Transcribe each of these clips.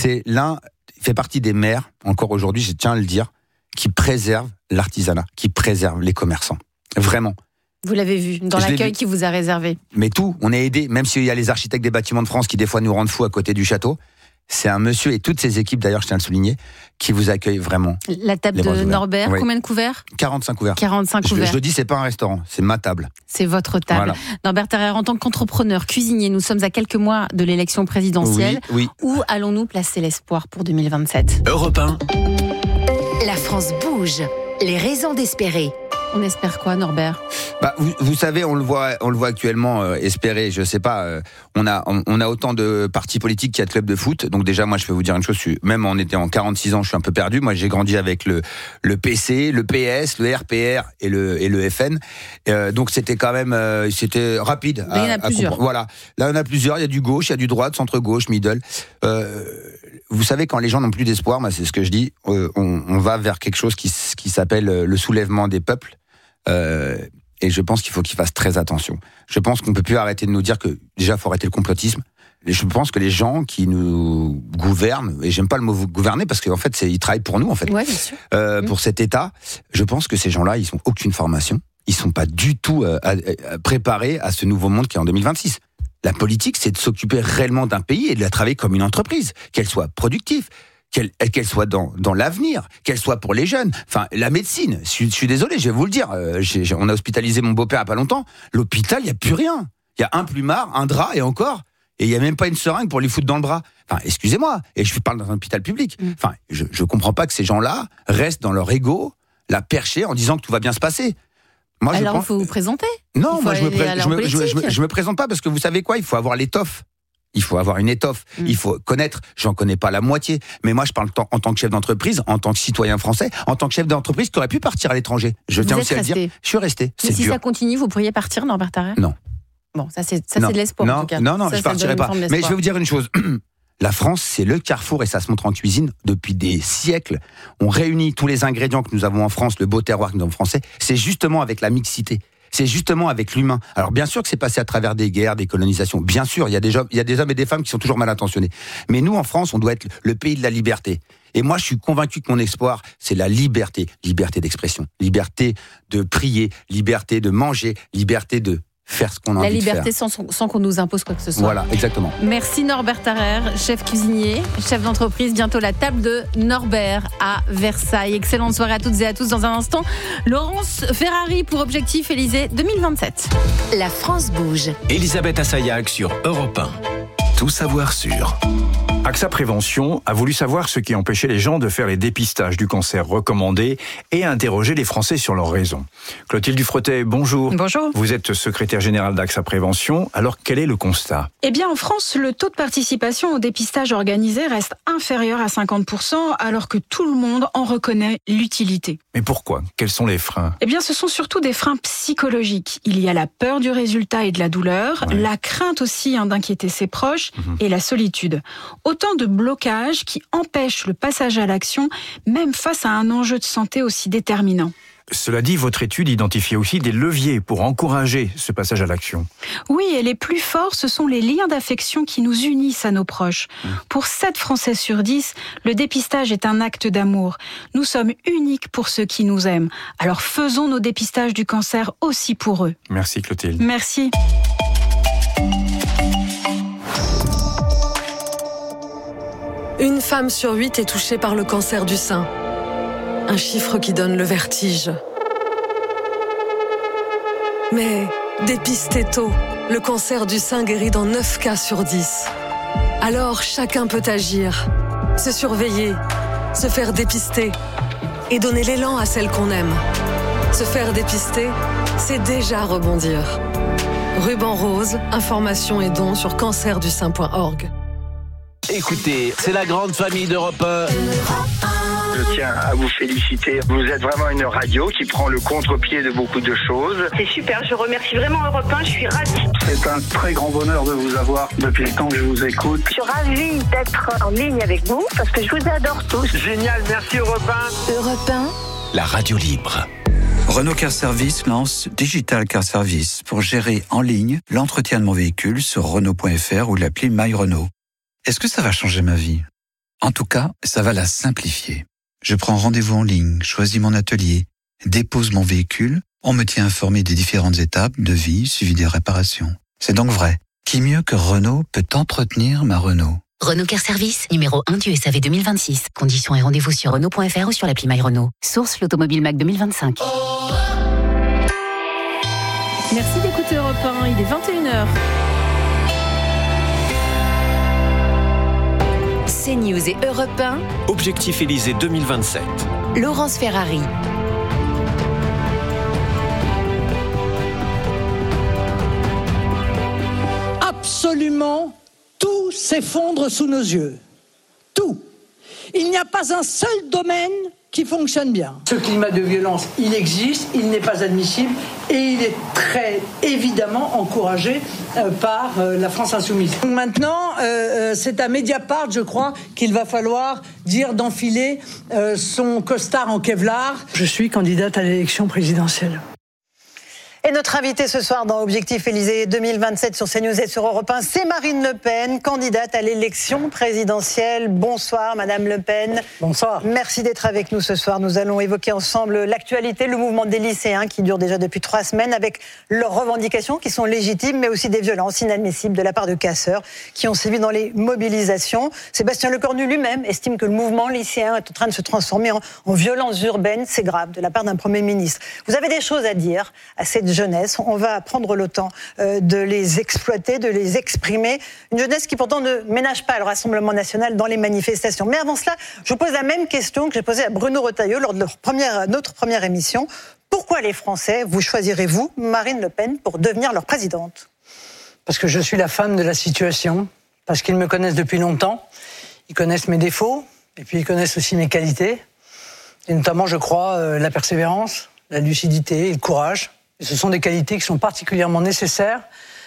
il fait partie des maires, encore aujourd'hui, je tiens à le dire, qui préservent l'artisanat, qui préservent les commerçants. Vraiment. Vous l'avez vu dans l'accueil qui vous a réservé. Mais tout, on est aidé, même s'il y a les architectes des bâtiments de France qui des fois nous rendent fous à côté du château. C'est un monsieur et toutes ses équipes, d'ailleurs, je tiens à le souligner, qui vous accueillent vraiment. La table de Norbert, oui. Combien de couverts ? 45 couverts. 45 couverts. Je le dis, c'est pas un restaurant, c'est ma table. C'est votre table. Voilà. Norbert Tarrer, en tant qu'entrepreneur, cuisinier, nous sommes à quelques mois de l'élection présidentielle. Oui. Où allons-nous placer l'espoir pour 2027 ? Europe 1. La France bouge. Les raisons d'espérer. On espère quoi, Norbert ? Vous savez, on le voit actuellement espérer. Je sais pas. On a autant de partis politiques qu'il y a de clubs de foot. Donc déjà, moi, je peux vous dire une chose. Même en étant en 46 ans, je suis un peu perdu. Moi, j'ai grandi avec le PC, le PS, le RPR et le FN. Donc c'était quand même, c'était rapide. Il y en a plusieurs. Voilà. Là, il y en a plusieurs. Il y a du gauche, il y a du droite, centre gauche, middle. Vous savez, quand les gens n'ont plus d'espoir, c'est ce que je dis. On va vers quelque chose qui s'appelle le soulèvement des peuples. Et je pense qu'il faut qu'ils fassent très attention. Je pense qu'on peut plus arrêter de nous dire que déjà faut arrêter le complotisme. Et je pense que les gens qui nous gouvernent, et j'aime pas le mot gouverner parce qu'en fait ils travaillent pour nous en fait, ouais, bien sûr. Pour cet État. Je pense que ces gens-là, ils ont aucune formation, ils sont pas du tout préparés à ce nouveau monde qui est en 2026. La politique, c'est de s'occuper réellement d'un pays et de la travailler comme une entreprise, qu'elle soit productive. Qu'elle soit dans l'avenir, qu'elle soit pour les jeunes. Enfin, la médecine, je suis désolé, je vais vous le dire. On a hospitalisé mon beau-père il n'y a pas longtemps. L'hôpital, il n'y a plus rien. Il y a un plumard, un drap et encore. Et il n'y a même pas une seringue pour lui foutre dans le bras. Enfin, excusez-moi. Et je parle dans un hôpital public. Enfin, je comprends pas que ces gens-là restent dans leur ego, la percher en disant que tout va bien se passer. Moi, alors, il faut vous présenter. Non, moi, je me présente pas parce que vous savez quoi ? Il faut avoir l'étoffe. Il faut avoir une étoffe, il faut connaître, j'en connais pas la moitié, mais moi je parle en tant que chef d'entreprise, en tant que citoyen français, en tant que chef d'entreprise qui aurait pu partir à l'étranger. Je tiens aussi à le dire, je suis resté. Mais si ça continue, vous pourriez partir, Norbert Tarrer ? Non. Bon, ça c'est de l'espoir en tout cas. Non, ça, je partirai pas. Mais je vais vous dire une chose. La France, c'est le carrefour, et ça se montre en cuisine depuis des siècles. On réunit tous les ingrédients que nous avons en France, le beau terroir que nous avons français, c'est justement avec la mixité. C'est justement avec l'humain. Alors bien sûr que c'est passé à travers des guerres, des colonisations. Bien sûr, il y a des hommes et des femmes qui sont toujours mal intentionnés. Mais nous, en France, on doit être le pays de la liberté. Et moi, je suis convaincu que mon espoir, c'est la liberté. Liberté d'expression, liberté de prier, liberté de manger, liberté de faire ce qu'on a envie de faire. La liberté sans qu'on nous impose quoi que ce soit. Voilà, exactement. Merci Norbert Tarrer, chef cuisinier, chef d'entreprise. Bientôt la table de Norbert à Versailles. Excellente soirée à toutes et à tous. Dans un instant, Laurence Ferrari pour Objectif Élysée 2027. La France bouge. Elisabeth Assayag sur Europe 1. Tout savoir sur... AXA Prévention a voulu savoir ce qui empêchait les gens de faire les dépistages du cancer recommandés et a interrogé les Français sur leurs raisons. Clotilde Dufretet, bonjour. Bonjour. Vous êtes secrétaire générale d'AXA Prévention. Alors, quel est le constat ? Eh bien, en France, le taux de participation au dépistage organisé reste inférieur à 50%, alors que tout le monde en reconnaît l'utilité. Mais pourquoi ? Quels sont les freins ? Eh bien, ce sont surtout des freins psychologiques. Il y a la peur du résultat et de la douleur, la crainte aussi d'inquiéter ses proches et la solitude. Autant de blocages qui empêchent le passage à l'action, même face à un enjeu de santé aussi déterminant. Cela dit, votre étude identifie aussi des leviers pour encourager ce passage à l'action. Oui, et les plus forts, ce sont les liens d'affection qui nous unissent à nos proches. Pour 7 Français sur 10, le dépistage est un acte d'amour. Nous sommes uniques pour ceux qui nous aiment. Alors faisons nos dépistages du cancer aussi pour eux. Merci Clotilde. Merci. Une femme sur 8 est touchée par le cancer du sein. Un chiffre qui donne le vertige. Mais dépistez tôt. Le cancer du sein guérit dans 9 cas sur 10. Alors chacun peut agir, se surveiller, se faire dépister et donner l'élan à celle qu'on aime. Se faire dépister, c'est déjà rebondir. Ruban rose, informations et dons sur cancerdusein.org. Écoutez, c'est la grande famille d'Europe 1. Je tiens à vous féliciter. Vous êtes vraiment une radio qui prend le contre-pied de beaucoup de choses. C'est super, je remercie vraiment Europe 1, je suis ravie. C'est un très grand bonheur de vous avoir depuis le temps que je vous écoute. Je suis ravie d'être en ligne avec vous parce que je vous adore tous. Génial, merci Europe 1. Europe 1. La radio libre. Renault Car Service lance Digital Car Service pour gérer en ligne l'entretien de mon véhicule sur Renault.fr ou l'appli My Renault. Est-ce que ça va changer ma vie ? En tout cas, ça va la simplifier. Je prends rendez-vous en ligne, choisis mon atelier, dépose mon véhicule, on me tient informé des différentes étapes, devis, suivi des réparations. C'est donc vrai. Qui mieux que Renault peut entretenir ma Renault? Renault Care Service, numéro 1 du SAV 2026. Conditions et rendez-vous sur Renault.fr ou sur l'appli My Renault. Source l'Automobile Mac 2025. Merci d'écouter Europe 1, il est 21h. CNews et Europe 1. Objectif Élysée 2027. Laurence Ferrari. Absolument tout s'effondre sous nos yeux. Tout. Il n'y a pas un seul domaine qui fonctionne bien. Ce climat de violence, il existe, il n'est pas admissible et il est très évidemment encouragé par la France insoumise. Maintenant, c'est à Mediapart, je crois, qu'il va falloir dire d'enfiler son costard en Kevlar. Je suis candidate à l'élection présidentielle. Et notre invitée ce soir dans Objectif Élysée 2027 sur CNews et sur Europe 1, c'est Marine Le Pen, candidate à l'élection présidentielle. Bonsoir Madame Le Pen. Bonsoir. Merci d'être avec nous ce soir. Nous allons évoquer ensemble l'actualité, le mouvement des lycéens qui dure déjà depuis 3 semaines avec leurs revendications qui sont légitimes, mais aussi des violences inadmissibles de la part de casseurs qui ont sévi dans les mobilisations. Sébastien Lecornu lui-même estime que le mouvement lycéen est en train de se transformer en violence urbaine. C'est grave de la part d'un Premier ministre. Vous avez des choses à dire à cette jeunesse. On va prendre le temps de les exploiter, de les exprimer. Une jeunesse qui pourtant ne ménage pas le Rassemblement national dans les manifestations. Mais avant cela, je vous pose la même question que j'ai posée à Bruno Retailleau lors de notre première émission. Pourquoi les Français vous choisirez-vous, Marine Le Pen, pour devenir leur présidente? Parce que je suis la femme de la situation, parce qu'ils me connaissent depuis longtemps, ils connaissent mes défauts, et puis ils connaissent aussi mes qualités, et notamment, je crois, la persévérance, la lucidité et le courage. Et ce sont des qualités qui sont particulièrement nécessaires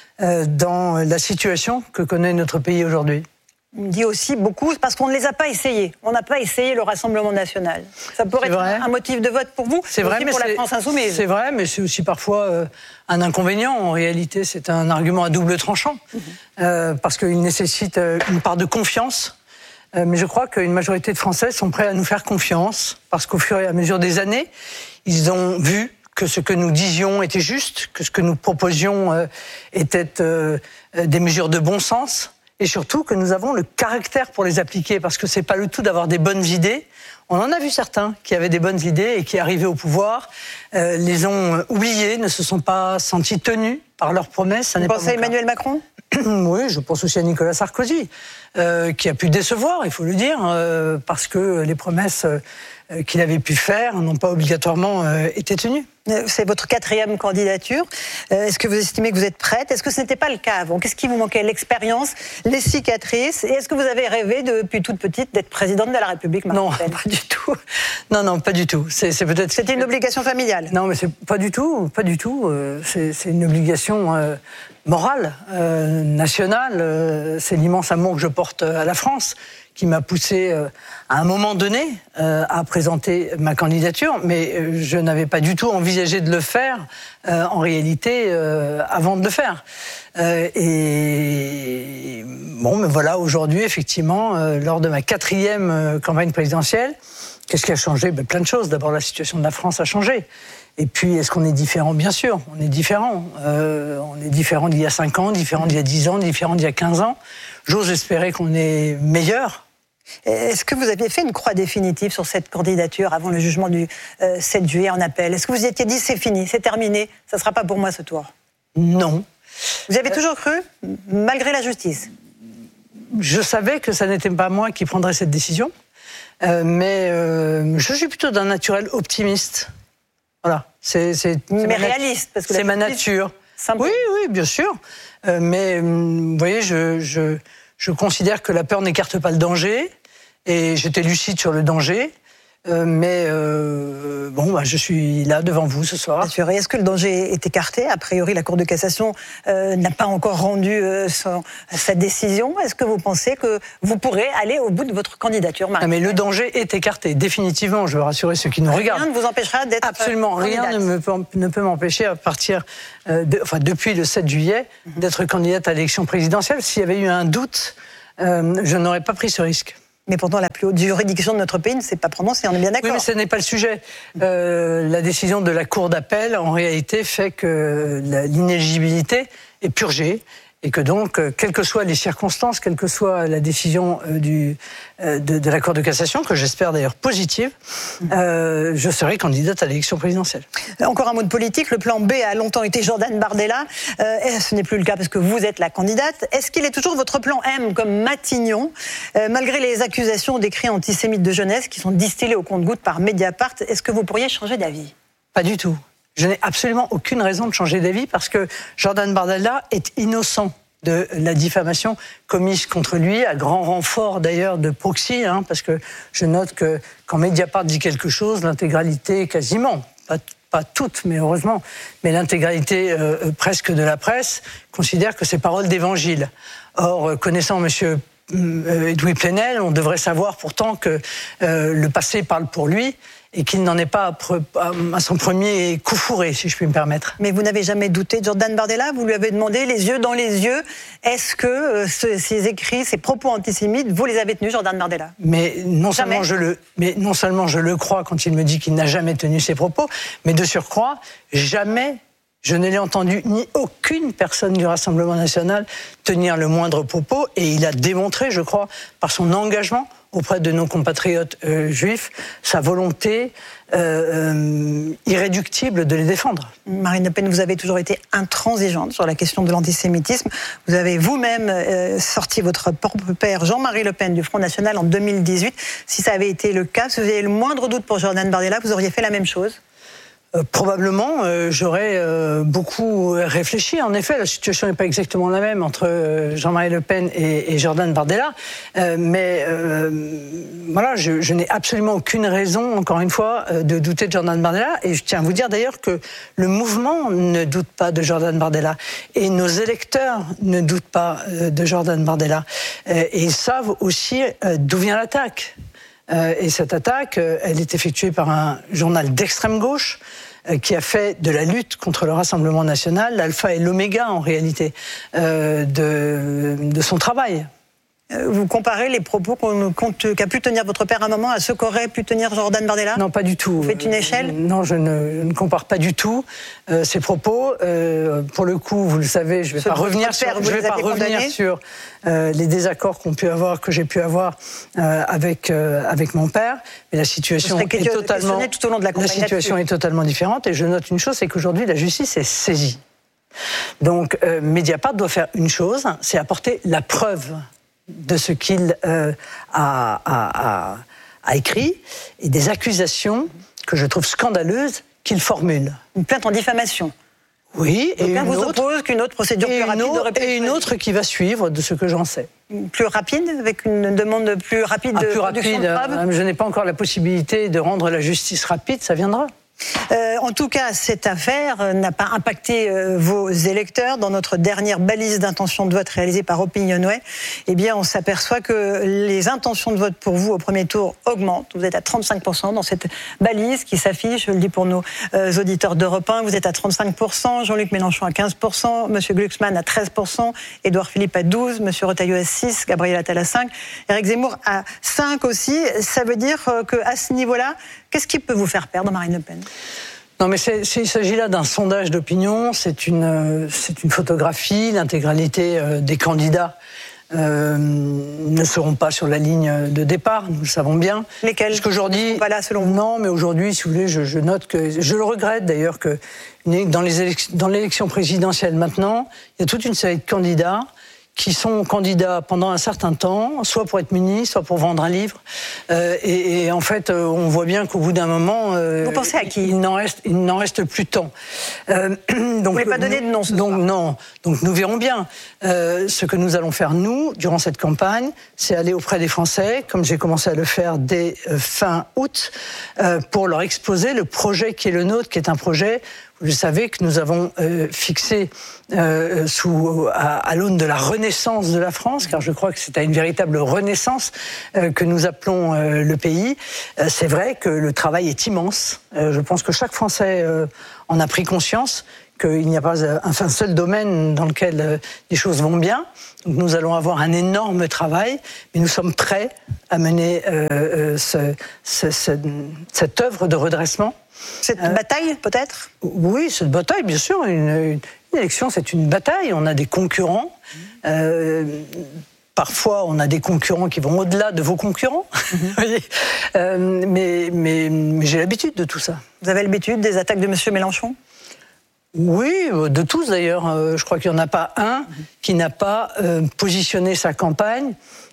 dans la situation que connaît notre pays aujourd'hui. On dit aussi beaucoup parce qu'on ne les a pas essayés. On n'a pas essayé le Rassemblement national. Ça pourrait être un motif de vote pour vous, c'est vrai, mais pour la France insoumise. C'est vrai, mais c'est aussi parfois un inconvénient. En réalité, c'est un argument à double tranchant parce qu'il nécessite une part de confiance. Mais je crois qu'une majorité de Français sont prêts à nous faire confiance parce qu'au fur et à mesure des années, ils ont vu que ce que nous disions était juste, que ce que nous proposions était des mesures de bon sens, et surtout que nous avons le caractère pour les appliquer, parce que c'est pas le tout d'avoir des bonnes idées. On en a vu certains qui avaient des bonnes idées et qui, arrivés au pouvoir, les ont oubliées, ne se sont pas sentis tenus par leurs promesses. Vous pensez à Emmanuel Macron ? Oui, je pense aussi à Nicolas Sarkozy, qui a pu décevoir, il faut le dire, parce que les promesses qu'il avait pu faire n'ont pas obligatoirement été tenues. C'est votre 4e candidature. Est-ce que vous estimez que vous êtes prête ? Est-ce que ce n'était pas le cas avant ? Qu'est-ce qui vous manquait ? L'expérience, les cicatrices ? Et est-ce que vous avez rêvé depuis toute petite d'être présidente de la République, Marine Le Pen ? Non, pas du tout. Non, pas du tout. C'était une obligation familiale ? Non, mais c'est pas du tout. C'est une obligation morale, nationale. C'est l'immense amour que je porte à la France qui m'a poussé à un moment donné à présenter ma candidature, mais je n'avais pas du tout envisagé de le faire en réalité avant de le faire. Et bon, mais voilà, aujourd'hui, effectivement, lors de ma 4e campagne présidentielle, qu'est-ce qui a changé ? Plein de choses. D'abord, la situation de la France a changé. Et puis, est-ce qu'on est différent ? Bien sûr, on est différent. On est différent d'il y a 5 ans, différent d'il y a 10 ans, différent d'il y a 15 ans. J'ose espérer qu'on est meilleur. Est-ce que vous aviez fait une croix définitive sur cette candidature avant le jugement du 7 juillet en appel ? Est-ce que vous y étiez dit, c'est fini, c'est terminé, ça ne sera pas pour moi ce tour ? Non. Vous y avez toujours cru, malgré la justice ? Je savais que ça n'était pas moi qui prendrais cette décision, mais je suis plutôt d'un naturel optimiste. Voilà. Mais réaliste, parce que c'est ma nature. Oui, bien sûr. Mais vous voyez, je considère que la peur n'écarte pas le danger, et j'étais lucide sur le danger. Je suis là devant vous ce soir. Bien sûr. Et est-ce que le danger est écarté ? A priori, la Cour de cassation n'a pas encore rendu sa décision. Est-ce que vous pensez que vous pourrez aller au bout de votre candidature, Marine ? Mais le danger est écarté, définitivement. Je veux rassurer ceux qui nous regardent. Rien ne vous empêchera d'être absolument rien ne peut m'empêcher à partir, depuis le 7 juillet, d'être candidate à l'élection présidentielle. S'il y avait eu un doute, je n'aurais pas pris ce risque. Mais pourtant, la plus haute juridiction de notre pays ne s'est pas prononcée, on est bien d'accord. Oui, mais ce n'est pas le sujet. La décision de la Cour d'appel, en réalité, fait que l'inéligibilité est purgée. Et que donc, quelles que soient les circonstances, quelle que soit la décision de la Cour de cassation, que j'espère d'ailleurs positive, je serai candidate à l'élection présidentielle. Encore un mot de politique. Le plan B a longtemps été Jordan Bardella. Ce n'est plus le cas parce que vous êtes la candidate. Est-ce qu'il est toujours votre plan M comme Matignon, malgré les accusations d'écrits antisémites de jeunesse qui sont distillés au compte-gouttes par Mediapart? Est-ce que vous pourriez changer d'avis? Pas du tout. Je n'ai absolument aucune raison de changer d'avis parce que Jordan Bardella est innocent de la diffamation commise contre lui, à grand renfort d'ailleurs de proxy, parce que je note que quand Mediapart dit quelque chose, l'intégralité quasiment, pas toute, mais heureusement, mais l'intégralité presque de la presse considère que c'est parole d'évangile. Or, connaissant monsieur Edoui Plenel, on devrait savoir pourtant que le passé parle pour lui et qu'il n'en est pas à son premier coup fourré, si je puis me permettre. Mais vous n'avez jamais douté de Jordan Bardella? Vous lui avez demandé, les yeux dans les yeux, est-ce que ces écrits, ces propos antisémites, vous les avez tenus, Jordan Bardella? Mais non seulement je le crois quand il me dit qu'il n'a jamais tenu ses propos, mais de surcroît, jamais je ne l'ai entendu ni aucune personne du Rassemblement national tenir le moindre propos, et il a démontré, je crois, par son engagement auprès de nos compatriotes juifs, sa volonté irréductible de les défendre. Marine Le Pen, vous avez toujours été intransigeante sur la question de l'antisémitisme. Vous avez vous-même sorti votre propre père, Jean-Marie Le Pen, du Front National en 2018. Si ça avait été le cas, si vous aviez le moindre doute pour Jordan Bardella, vous auriez fait la même chose? Probablement, j'aurais beaucoup réfléchi. En effet, la situation n'est pas exactement la même entre Jean-Marie Le Pen et Jordan Bardella, mais voilà, je n'ai absolument aucune raison, encore une fois, de douter de Jordan Bardella. Et je tiens à vous dire d'ailleurs que le mouvement ne doute pas de Jordan Bardella, et nos électeurs ne doutent pas de Jordan Bardella, et ils savent aussi d'où vient l'attaque. Et cette attaque, elle est effectuée par un journal d'extrême gauche qui a fait de la lutte contre le Rassemblement national l'alpha et l'oméga, en réalité, de son travail. Vous comparez les propos qu'a pu tenir votre père à un moment à ceux qu'aurait pu tenir Jordan Bardella? Non, pas du tout. Vous faites une échelle? Non, je ne compare pas du tout ces propos. Pour le coup, vous le savez, je ne vais pas revenir sur les désaccords que j'ai pu avoir avec mon père. Mais la situation est totalement, tout au long de la situation est totalement différente. Et je note une chose, c'est qu'aujourd'hui, la justice est saisie. Donc, Mediapart doit faire une chose, c'est apporter la preuve de ce qu'il a écrit et des accusations que je trouve scandaleuses qu'il formule. Une plainte en diffamation? Oui, et une vous oppose qu'une autre procédure plus rapide aurait pu être... Et une autre qui va suivre, de ce que j'en sais. Plus rapide, avec une demande plus rapide de production de preuves? Je n'ai pas encore la possibilité de rendre la justice rapide, ça viendra. En tout cas, cette affaire n'a pas impacté vos électeurs. Dans notre dernière balise d'intention de vote réalisée par Opinionway, eh bien, on s'aperçoit que les intentions de vote pour vous au premier tour augmentent. Vous êtes à 35% dans cette balise qui s'affiche, je le dis pour nos auditeurs d'Europe 1. Vous êtes à 35%, Jean-Luc Mélenchon à 15%, Monsieur Glucksmann à 13%, Édouard Philippe à 12%, Monsieur Retailleau à 6%, Gabriel Attal à 5%, Éric Zemmour à 5% aussi. Ça veut dire qu'à ce niveau-là, qu'est-ce qui peut vous faire perdre, Marine Le Pen? Non, mais il s'agit là d'un sondage d'opinion, c'est une photographie, l'intégralité des candidats ne seront pas sur la ligne de départ, nous le savons bien. Lesquels? Parce qu'aujourd'hui, pas là selon vous? Non, mais aujourd'hui, si vous voulez, je note que, je le regrette d'ailleurs, que dans l'élection présidentielle maintenant, il y a toute une série de candidats qui sont candidats pendant un certain temps, soit pour être ministre, soit pour vendre un livre. Et en fait, on voit bien qu'au bout d'un moment... Vous pensez à qui? Il n'en reste plus tant. Donc, vous ne voulez pas donner de nom ce soir? Non. Donc nous verrons bien. Ce que nous allons faire, nous, durant cette campagne, c'est aller auprès des Français, comme j'ai commencé à le faire dès fin août, pour leur exposer le projet qui est le nôtre, qui est un projet... Vous savez que nous avons fixé à l'aune de la renaissance de la France, car je crois que c'est à une véritable renaissance que nous appelons le pays. C'est vrai que le travail est immense. Je pense que chaque Français en a pris conscience, qu'il n'y a pas un seul domaine dans lequel les choses vont bien. Donc nous allons avoir un énorme travail, mais nous sommes prêts à mener cette œuvre de redressement. Cette bataille, peut-être ? Oui, cette bataille, bien sûr. Une élection, c'est une bataille. On a des concurrents. Parfois, on a des concurrents qui vont au-delà de vos concurrents. Mais j'ai l'habitude de tout ça. Vous avez l'habitude des attaques de M. Mélenchon ? Oui, de tous d'ailleurs. Je crois qu'il n'y en a pas un qui n'a pas positionné sa campagne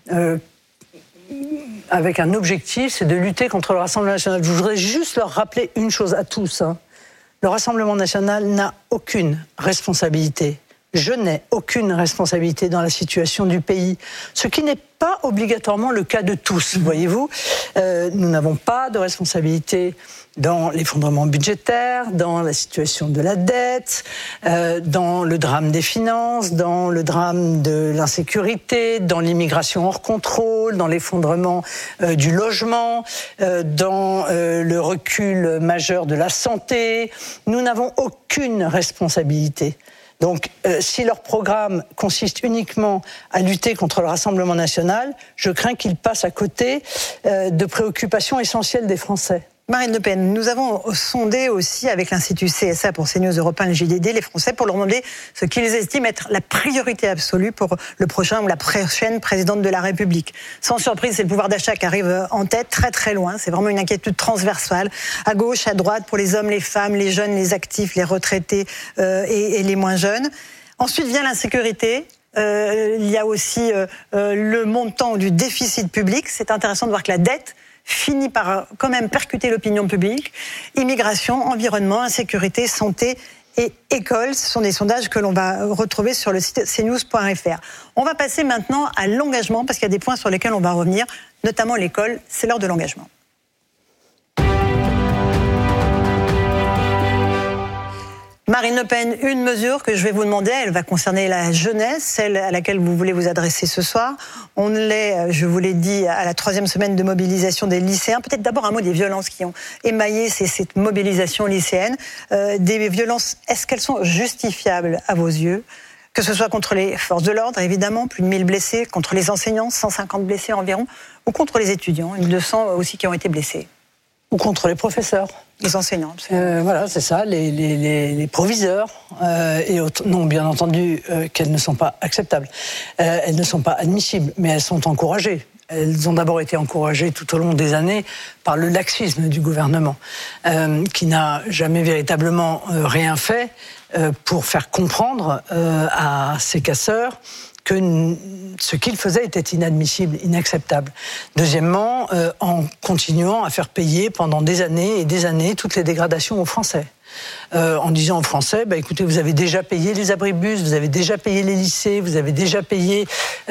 avec un objectif, c'est de lutter contre le Rassemblement national. Je voudrais juste leur rappeler une chose à tous. Le Rassemblement national n'a aucune responsabilité. Je n'ai aucune responsabilité dans la situation du pays, ce qui n'est pas obligatoirement le cas de tous, voyez-vous. Nous n'avons pas de responsabilité dans l'effondrement budgétaire, dans la situation de la dette, dans le drame des finances, dans le drame de l'insécurité, dans l'immigration hors contrôle, dans l'effondrement du logement, dans le recul majeur de la santé. Nous n'avons aucune responsabilité. Donc, si leur programme consiste uniquement à lutter contre le Rassemblement national, je crains qu'ils passent à côté de préoccupations essentielles des Français. Marine Le Pen, nous avons sondé aussi avec l'Institut CSA pour CNews Europe 1, le JDD, les Français pour leur demander ce qu'ils estiment être la priorité absolue pour le prochain ou la prochaine présidente de la République. Sans surprise, c'est le pouvoir d'achat qui arrive en tête, très très loin. C'est vraiment une inquiétude transversale, à gauche, à droite, pour les hommes, les femmes, les jeunes, les actifs, les retraités et les moins jeunes. Ensuite vient l'insécurité. Il y a aussi le montant du déficit public. C'est intéressant de voir que la dette finit par quand même percuter l'opinion publique. Immigration, environnement, insécurité, santé et école, ce sont des sondages que l'on va retrouver sur le site cnews.fr. On va passer maintenant à l'engagement, parce qu'il y a des points sur lesquels on va revenir, notamment l'école, c'est l'heure de l'engagement. Marine Le Pen, une mesure que je vais vous demander, elle va concerner la jeunesse, celle à laquelle vous voulez vous adresser ce soir. On est, je vous l'ai dit, à la 3e semaine de mobilisation des lycéens. Peut-être d'abord un mot des violences qui ont émaillé cette mobilisation lycéenne. Des violences, est-ce qu'elles sont justifiables à vos yeux ? Que ce soit contre les forces de l'ordre, évidemment, plus de 1000 blessés, contre les enseignants, 150 blessés environ, ou contre les étudiants, 200 aussi qui ont été blessés. Ou contre les professeurs. Les enseignants. Voilà, c'est ça, les proviseurs. Et non, bien entendu, qu'elles ne sont pas acceptables. Elles ne sont pas admissibles, mais elles sont encouragées. Elles ont d'abord été encouragées tout au long des années par le laxisme du gouvernement, qui n'a jamais véritablement rien fait pour faire comprendre à ces casseurs que ce qu'ils faisaient était inadmissible, inacceptable. Deuxièmement, en continuant à faire payer pendant des années et des années toutes les dégradations aux Français. En disant aux Français, écoutez, vous avez déjà payé les abribus, vous avez déjà payé les lycées, vous avez déjà payé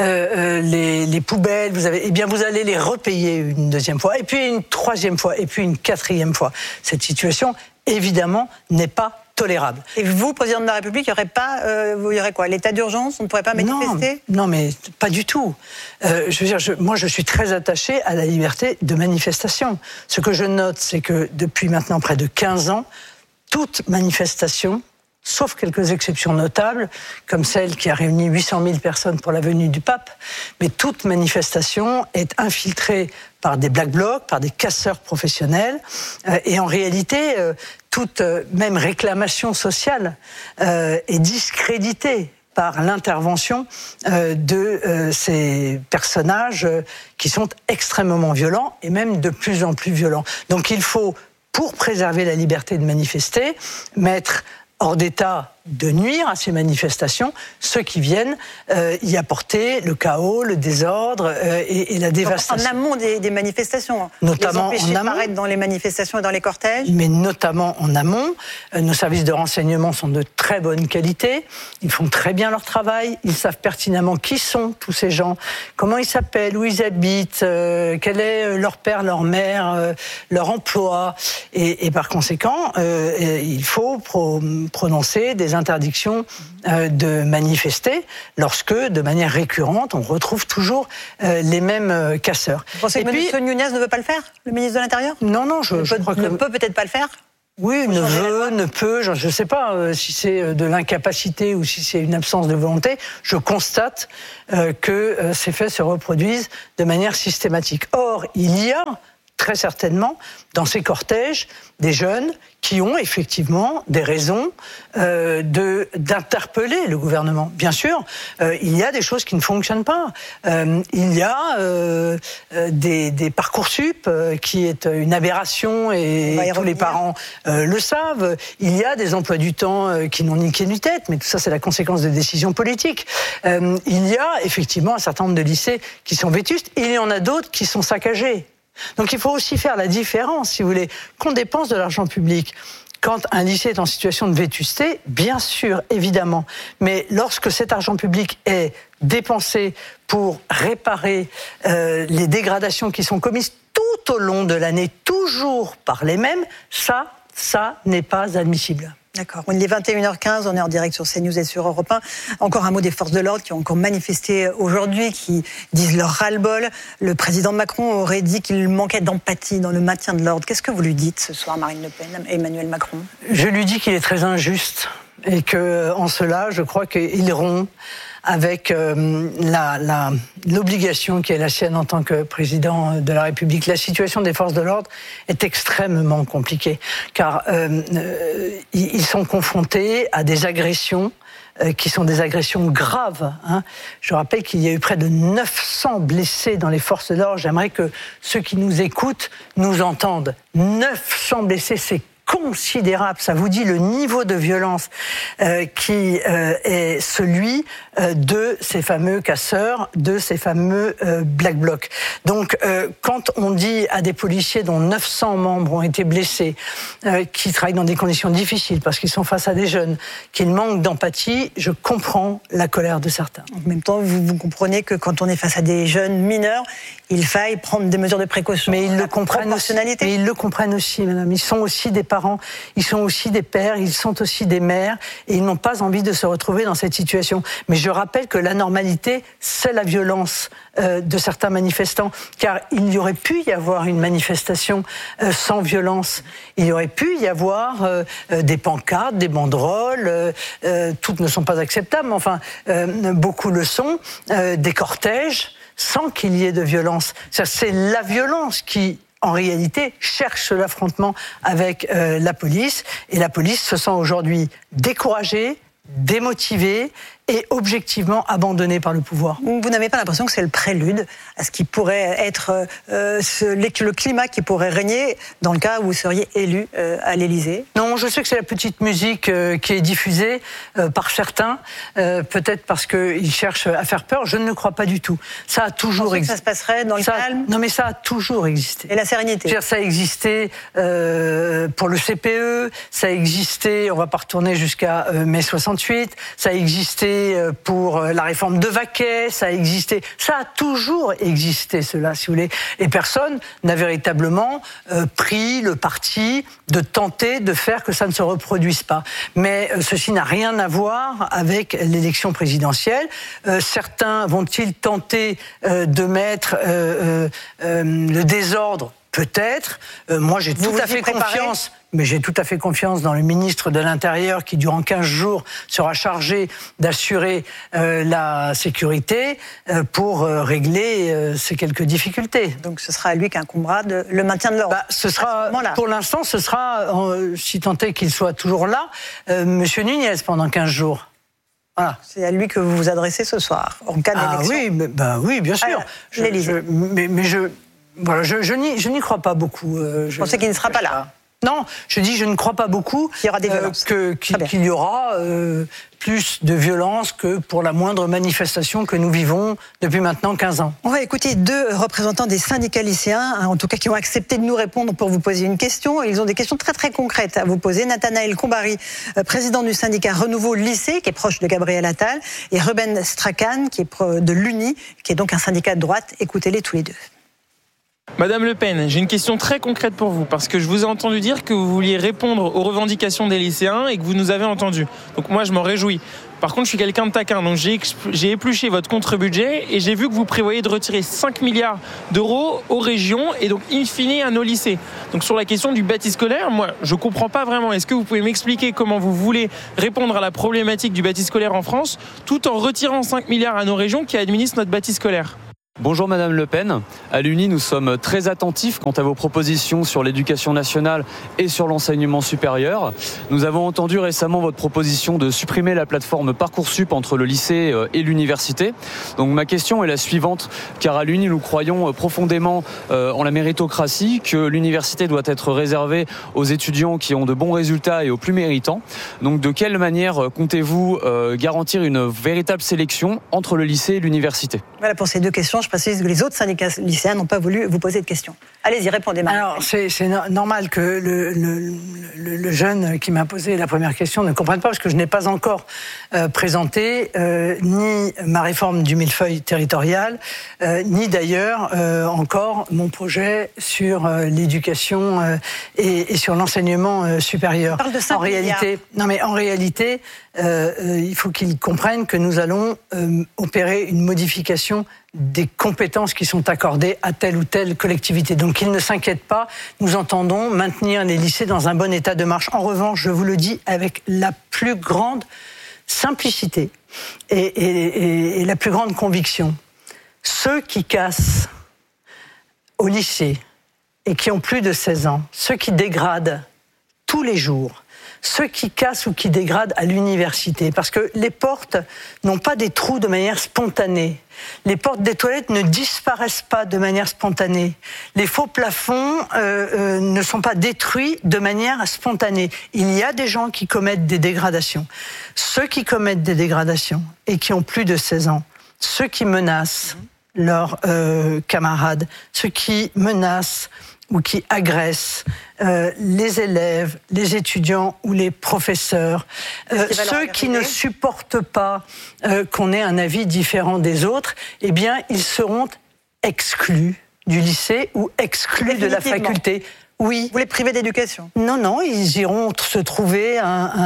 les poubelles, vous allez les repayer une deuxième fois, et puis une troisième fois, et puis une quatrième fois. Cette situation, évidemment, n'est pas tolérable. Et vous, président de la République, il y aurait quoi ? L'état d'urgence ? On ne pourrait pas manifester ? Non, mais pas du tout. Moi, je suis très attaché à la liberté de manifestation. Ce que je note, c'est que depuis maintenant près de 15 ans, toute manifestation, sauf quelques exceptions notables, comme celle qui a réuni 800 000 personnes pour la venue du pape, mais toute manifestation est infiltrée par des black blocs, par des casseurs professionnels, et en réalité, toute même réclamation sociale est discréditée par l'intervention de ces personnages qui sont extrêmement violents et même de plus en plus violents. Donc il faut, pour préserver la liberté de manifester, mettre hors d'état de nuire à ces manifestations ceux qui viennent y apporter le chaos, le désordre et la dévastation. En amont des manifestations, notamment les empêcher de paraître dans les manifestations et dans les cortèges. Mais notamment en amont, nos services de renseignement sont de très bonne qualité, ils font très bien leur travail, ils savent pertinemment qui sont tous ces gens, comment ils s'appellent, où ils habitent, quel est leur père, leur mère, leur emploi, et par conséquent, il faut prononcer des interdictions de manifester lorsque, de manière récurrente, on retrouve toujours les mêmes casseurs. Vous pensez que M. Nunez ne veut pas le faire, le ministre de l'Intérieur ? Non, je crois que... Ne peut peut-être pas le faire ? Oui, ne peut, je ne sais pas si c'est de l'incapacité ou si c'est une absence de volonté. Je constate que ces faits se reproduisent de manière systématique. Or, il y a très certainement dans ces cortèges des jeunes qui ont effectivement des raisons d'interpeller le gouvernement. Bien sûr, il y a des choses qui ne fonctionnent pas. Il y a des Parcoursup qui est une aberration et tous les parents le savent. Il y a des emplois du temps qui n'ont ni queue ni tête, mais tout ça c'est la conséquence de décisions politiques. Il y a effectivement un certain nombre de lycées qui sont vétustes, il y en a d'autres qui sont saccagés. Donc il faut aussi faire la différence, si vous voulez, qu'on dépense de l'argent public. Quand un lycée est en situation de vétusté, bien sûr, évidemment, mais lorsque cet argent public est dépensé pour réparer les dégradations qui sont commises tout au long de l'année, toujours par les mêmes, ça n'est pas admissible. D'accord. Il est 21h15, on est en direct sur CNews et sur Europe 1. Encore un mot des forces de l'ordre qui ont encore manifesté aujourd'hui, qui disent leur ras-le-bol. Le président Macron aurait dit qu'il manquait d'empathie dans le maintien de l'ordre. Qu'est-ce que vous lui dites ce soir, Marine Le Pen, Emmanuel Macron ? Je lui dis qu'il est très injuste et qu'en cela, je crois qu'il rompt avec l'obligation qui est la sienne en tant que président de la République. La situation des forces de l'ordre est extrêmement compliquée, car ils sont confrontés à des agressions qui sont des agressions graves. Je rappelle qu'il y a eu près de 900 blessés dans les forces de l'ordre. J'aimerais que ceux qui nous écoutent nous entendent. 900 blessés, c'est considérable. Ça vous dit le niveau de violence qui est celui de ces fameux casseurs, de ces fameux Black Blocs. Donc, quand on dit à des policiers dont 900 membres ont été blessés, qui travaillent dans des conditions difficiles parce qu'ils sont face à des jeunes, qu'ils manquent d'empathie, je comprends la colère de certains. En même temps, vous comprenez que quand on est face à des jeunes mineurs, il faille prendre des mesures de précaution. Mais ils le comprennent aussi. Mais ils le comprennent aussi, madame. Ils sont aussi des parents, ils sont aussi des pères, ils sont aussi des mères, et ils n'ont pas envie de se retrouver dans cette situation. Mais je rappelle que la normalité, c'est la violence de certains manifestants, car il y aurait pu y avoir une manifestation sans violence. Il y aurait pu y avoir des pancartes, des banderoles, toutes ne sont pas acceptables, mais enfin, beaucoup le sont, des cortèges, sans qu'il y ait de violence. C'est la violence qui, en réalité, cherche l'affrontement avec la police. Et la police se sent aujourd'hui découragée, démotivée et objectivement abandonnée par le pouvoir. Vous n'avez pas l'impression que c'est le prélude à ce qui pourrait être le climat qui pourrait régner dans le cas où vous seriez élu à l'Élysée ? Non, je sais que c'est la petite musique qui est diffusée par certains, peut-être parce qu'ils cherchent à faire peur. Je ne le crois pas du tout. Ça a toujours existé. Ça se passerait dans le calme ? Non, mais ça a toujours existé. Et la sérénité ? Ça a existé pour le CPE, ça a existé, on ne va pas retourner jusqu'à mai 68, ça a existé pour la réforme de Vaquet, ça a existé. Ça a toujours existé, cela, si vous voulez. Et personne n'a véritablement pris le parti de tenter de faire que ça ne se reproduise pas. Mais ceci n'a rien à voir avec l'élection présidentielle. Certains vont-ils tenter de mettre le désordre ? Peut-être. Moi, j'ai tout à fait confiance. Mais j'ai tout à fait confiance dans le ministre de l'Intérieur qui, durant 15 jours, sera chargé d'assurer la sécurité pour régler ces quelques difficultés. Donc ce sera à lui qu'incombera le maintien de l'ordre. Pour l'instant, ce sera, si tant est qu'il soit toujours là, Monsieur Nunez pendant 15 jours. Voilà. C'est à lui que vous vous adressez ce soir, en cas d'élection. Oui, bien sûr. L'Élysée. Je n'y crois pas beaucoup. Vous pensez qu'il ne sera pas là ? Non, je dis je ne crois pas beaucoup qu'il y aura des violences. Qu'il y aura plus de violence que pour la moindre manifestation que nous vivons depuis maintenant 15 ans. On va écouter deux représentants des syndicats lycéens, en tout cas qui ont accepté de nous répondre pour vous poser une question. Ils ont des questions très très concrètes à vous poser. Nathanaël Combary, président du syndicat Renouveau Lycée, qui est proche de Gabriel Attal, et Ruben Strachan, qui est de l'UNI, qui est donc un syndicat de droite. Écoutez-les tous les deux. Madame Le Pen, j'ai une question très concrète pour vous, parce que je vous ai entendu dire que vous vouliez répondre aux revendications des lycéens et que vous nous avez entendus. Donc moi, je m'en réjouis. Par contre, je suis quelqu'un de taquin, donc j'ai épluché votre contre-budget et j'ai vu que vous prévoyez de retirer 5 milliards d'euros aux régions et donc in fine à nos lycées. Donc sur la question du bâti scolaire, moi, je ne comprends pas vraiment. Est-ce que vous pouvez m'expliquer comment vous voulez répondre à la problématique du bâti scolaire en France tout en retirant 5 milliards à nos régions qui administrent notre bâti scolaire ? Bonjour Madame Le Pen. À l'UNI, nous sommes très attentifs quant à vos propositions sur l'éducation nationale et sur l'enseignement supérieur. Nous avons entendu récemment votre proposition de supprimer la plateforme Parcoursup entre le lycée et l'université. Donc ma question est la suivante, car à l'UNI, nous croyons profondément en la méritocratie, que l'université doit être réservée aux étudiants qui ont de bons résultats et aux plus méritants. Donc de quelle manière comptez-vous garantir une véritable sélection entre le lycée et l'université ? Voilà pour ces deux questions. Je précise que les autres syndicats lycéens n'ont pas voulu vous poser de questions. Allez-y, répondez maintenant. Alors, c'est normal que le jeune qui m'a posé la première question ne comprenne pas, parce que je n'ai pas encore présenté ni ma réforme du millefeuille territorial, ni d'ailleurs encore mon projet sur l'éducation et sur l'enseignement supérieur. On parle de 5 milliards. En réalité, il faut qu'ils comprennent que nous allons opérer une modification des compétences qui sont accordées à telle ou telle collectivité. Donc qu'ils ne s'inquiètent pas, nous entendons maintenir les lycées dans un bon état de marche. En revanche, je vous le dis avec la plus grande simplicité et la plus grande conviction, ceux qui cassent au lycée et qui ont plus de 16 ans, ceux qui dégradent tous les jours, ceux qui cassent ou qui dégradent à l'université, parce que les portes n'ont pas des trous de manière spontanée. Les portes des toilettes ne disparaissent pas de manière spontanée. Les faux plafonds ne sont pas détruits de manière spontanée. Il y a des gens qui commettent des dégradations. Ceux qui commettent des dégradations et qui ont plus de 16 ans, ceux qui menacent leurs camarades, ceux qui menacent ou qui agressent les élèves, les étudiants ou les professeurs, ceux qui ne supportent pas qu'on ait un avis différent des autres, eh bien, ils seront exclus du lycée ou exclus de la faculté. Oui. Vous les privez d'éducation ? Non, ils iront se trouver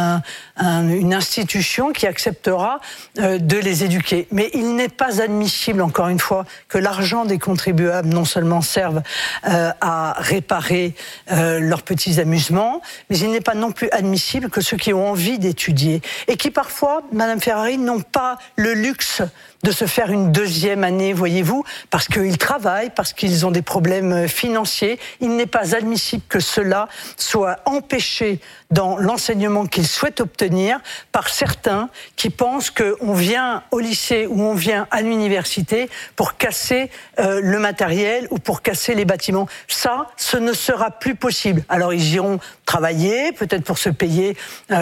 une institution qui acceptera de les éduquer. Mais il n'est pas admissible, encore une fois, que l'argent des contribuables non seulement serve à réparer leurs petits amusements, mais il n'est pas non plus admissible que ceux qui ont envie d'étudier et qui parfois, Madame Ferrari, n'ont pas le luxe de se faire une deuxième année, voyez-vous, parce qu'ils travaillent, parce qu'ils ont des problèmes financiers. Il n'est pas admissible que cela soit empêché dans l'enseignement qu'ils souhaitent obtenir par certains qui pensent qu'on vient au lycée ou on vient à l'université pour casser le matériel ou pour casser les bâtiments. Ça, ce ne sera plus possible. Alors ils iront travailler, peut-être pour se payer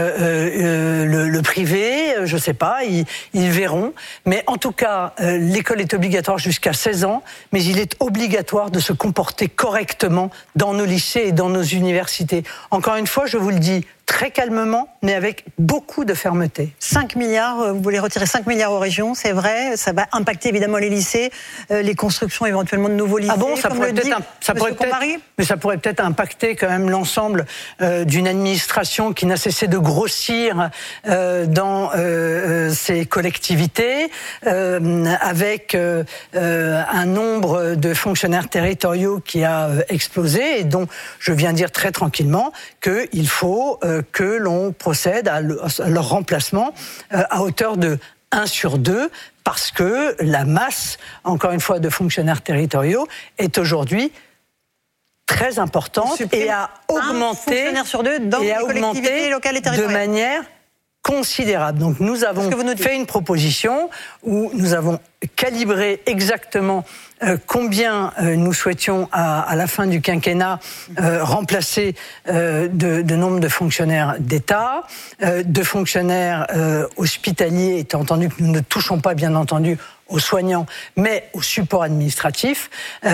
le privé, je ne sais pas, ils verront. Mais en tout cas, l'école est obligatoire jusqu'à 16 ans, mais il est obligatoire de se comporter correctement dans nos lycées et dans nos universités. Encore une fois, je vous le dis très calmement, mais avec beaucoup de fermeté. 5 milliards, vous voulez retirer 5 milliards aux régions, c'est vrai, ça va impacter évidemment les lycées, les constructions éventuellement de nouveaux lycées. Ah bon, ça pourrait peut-être impacter quand même l'ensemble d'une administration qui n'a cessé de grossir dans ces collectivités, avec un nombre de fonctionnaires territoriaux qui a explosé et dont je viens dire très tranquillement qu'il faut que l'on procède à leur remplacement à hauteur de 1 sur 2, parce que la masse, encore une fois, de fonctionnaires territoriaux est aujourd'hui très importante et a augmenté, sur 2 dans les collectivités locales et territoriales de manière considérable. Donc nous avons fait une proposition où nous avons calibré exactement combien nous souhaitions à la fin du quinquennat remplacer de nombre de fonctionnaires d'État, de fonctionnaires hospitaliers, étant entendu que nous ne touchons pas bien entendu aux soignants, mais au support administratif.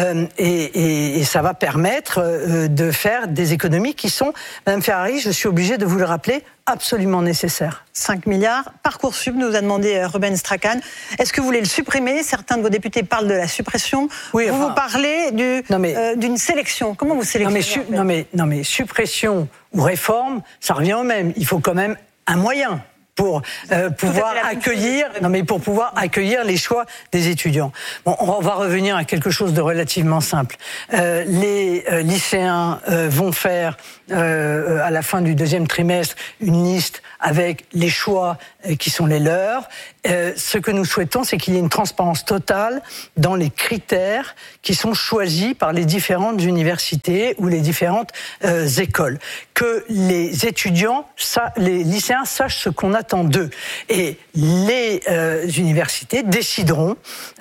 Et ça va permettre de faire des économies qui sont, Madame Ferrari, je suis obligé de vous le rappeler, absolument nécessaire. 5 milliards. Parcoursup, nous a demandé Ruben Strachan. Est-ce que vous voulez le supprimer? Certains de vos députés parlent de la suppression. Oui, vous parlez d'une sélection. Comment vous sélectionnez? Non mais suppression ou réforme, ça revient au même. Il faut quand même un moyen pour pouvoir accueillir les choix des étudiants. Bon, on va revenir à quelque chose de relativement simple. Les lycéens vont faire à la fin du 2e trimestre une liste avec les choix qui sont les leurs. Ce que nous souhaitons, c'est qu'il y ait une transparence totale dans les critères qui sont choisis par les différentes universités ou les différentes écoles. Que les étudiants, les lycéens sachent ce qu'on attend d'eux. Et les universités décideront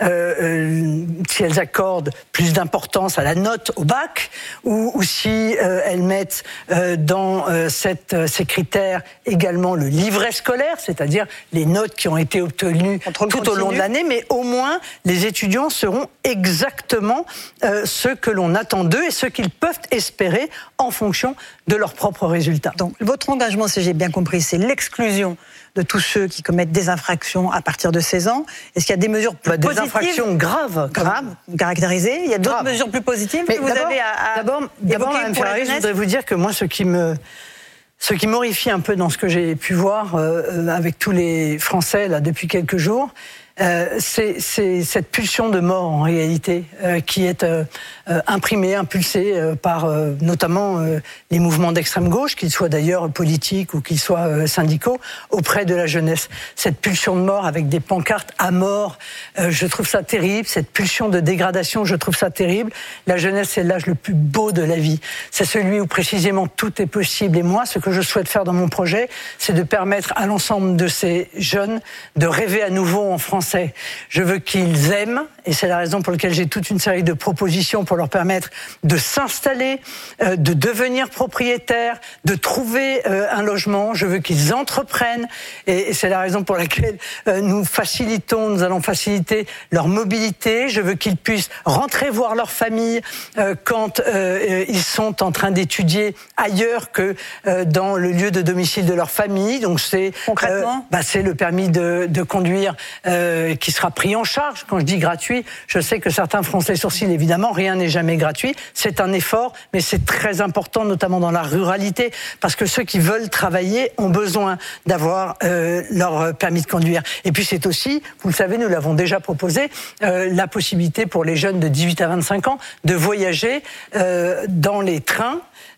si elles accordent plus d'importance à la note au bac ou si elles mettent dans ces critères également le livret scolaire, c'est-à-dire les notes qui ont été obtenues tout au long de l'année, mais au moins les étudiants seront exactement ce que l'on attend d'eux et ce qu'ils peuvent espérer en fonction de leurs propres résultats. Donc votre engagement, si j'ai bien compris, c'est l'exclusion de tous ceux qui commettent des infractions à partir de 16 ans. Est-ce qu'il y a des mesures plus positives? Des infractions graves, caractérisées. Il y a d'autres mesures plus positives que vous avez à D'abord, Mme Ferrari, je voudrais vous dire que moi, ce qui m'horrifie un peu dans ce que j'ai pu voir avec tous les Français là depuis quelques jours, c'est cette pulsion de mort en réalité qui est imprimée, impulsée par notamment les mouvements d'extrême gauche, qu'ils soient d'ailleurs politiques ou qu'ils soient syndicaux, auprès de la jeunesse. Cette pulsion de mort avec des pancartes à mort, je trouve ça terrible. Cette pulsion de dégradation, je trouve ça terrible. La jeunesse, c'est l'âge le plus beau de la vie. C'est celui où précisément tout est possible. Et moi, ce que je souhaite faire dans mon projet, c'est de permettre à l'ensemble de ces jeunes de rêver à nouveau en français. Je veux qu'ils aiment, et c'est la raison pour laquelle j'ai toute une série de propositions pour leur permettre de s'installer, de devenir propriétaires, de trouver un logement. Je veux qu'ils entreprennent, et c'est la raison pour laquelle nous allons faciliter leur mobilité. Je veux qu'ils puissent rentrer voir leur famille quand ils sont en train d'étudier ailleurs que dans le lieu de domicile de leur famille. Donc c'est concrètement, c'est le permis de conduire qui sera pris en charge. Quand je dis gratuit, je sais que certains froncent les sourcils, évidemment, rien n'est jamais gratuit. C'est un effort, mais c'est très important, notamment dans la ruralité, parce que ceux qui veulent travailler ont besoin d'avoir leur permis de conduire. Et puis c'est aussi, vous le savez, nous l'avons déjà proposé, la possibilité pour les jeunes de 18 à 25 ans de voyager dans les trains,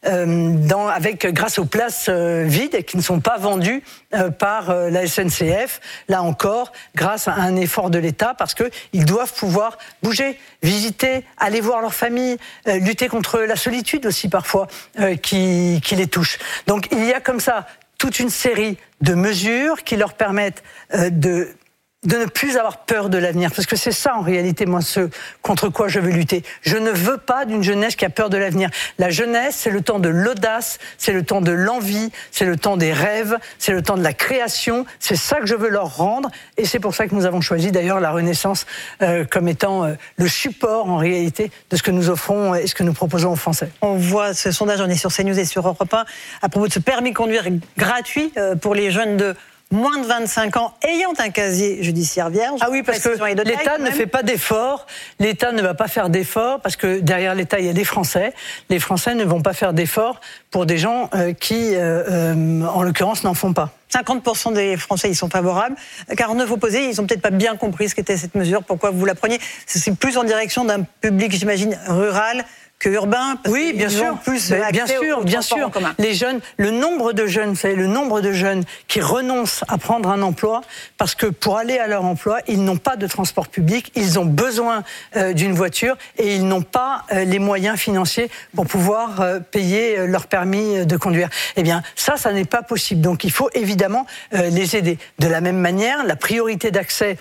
grâce aux places vides et qui ne sont pas vendues par la SNCF, là encore, grâce à un effort de l'État, parce qu'ils doivent pouvoir bouger, visiter, aller voir leur famille, lutter contre la solitude aussi parfois qui les touche. Donc il y a comme ça toute une série de mesures qui leur permettent de ne plus avoir peur de l'avenir, parce que c'est ça en réalité, moi, ce contre quoi je veux lutter. Je ne veux pas d'une jeunesse qui a peur de l'avenir. La jeunesse, c'est le temps de l'audace, c'est le temps de l'envie, c'est le temps des rêves, c'est le temps de la création. C'est ça que je veux leur rendre, et c'est pour ça que nous avons choisi d'ailleurs la Renaissance comme étant le support en réalité de ce que nous offrons et ce que nous proposons aux Français. On voit ce sondage, on est sur CNews et sur Europe 1, à propos de ce permis de conduire gratuit pour les jeunes de moins de 25 ans ayant un casier judiciaire vierge. Ah oui, parce que l'État ne fait pas d'efforts. L'État ne va pas faire d'efforts parce que derrière l'État, il y a des Français. Les Français ne vont pas faire d'efforts pour des gens qui, en l'occurrence, n'en font pas. 50% des Français y sont favorables. 49 opposés, ils n'ont peut-être pas bien compris ce qu'était cette mesure, pourquoi vous la preniez. C'est plus en direction d'un public, j'imagine, rural que urbain. Oui, bien sûr. Bien sûr. Les jeunes, le nombre de jeunes, vous savez, le nombre de jeunes qui renoncent à prendre un emploi parce que pour aller à leur emploi, ils n'ont pas de transport public, ils ont besoin d'une voiture et ils n'ont pas les moyens financiers pour pouvoir payer leur permis de conduire. Eh bien, ça n'est pas possible. Donc, il faut évidemment les aider. De la même manière, la priorité d'accès,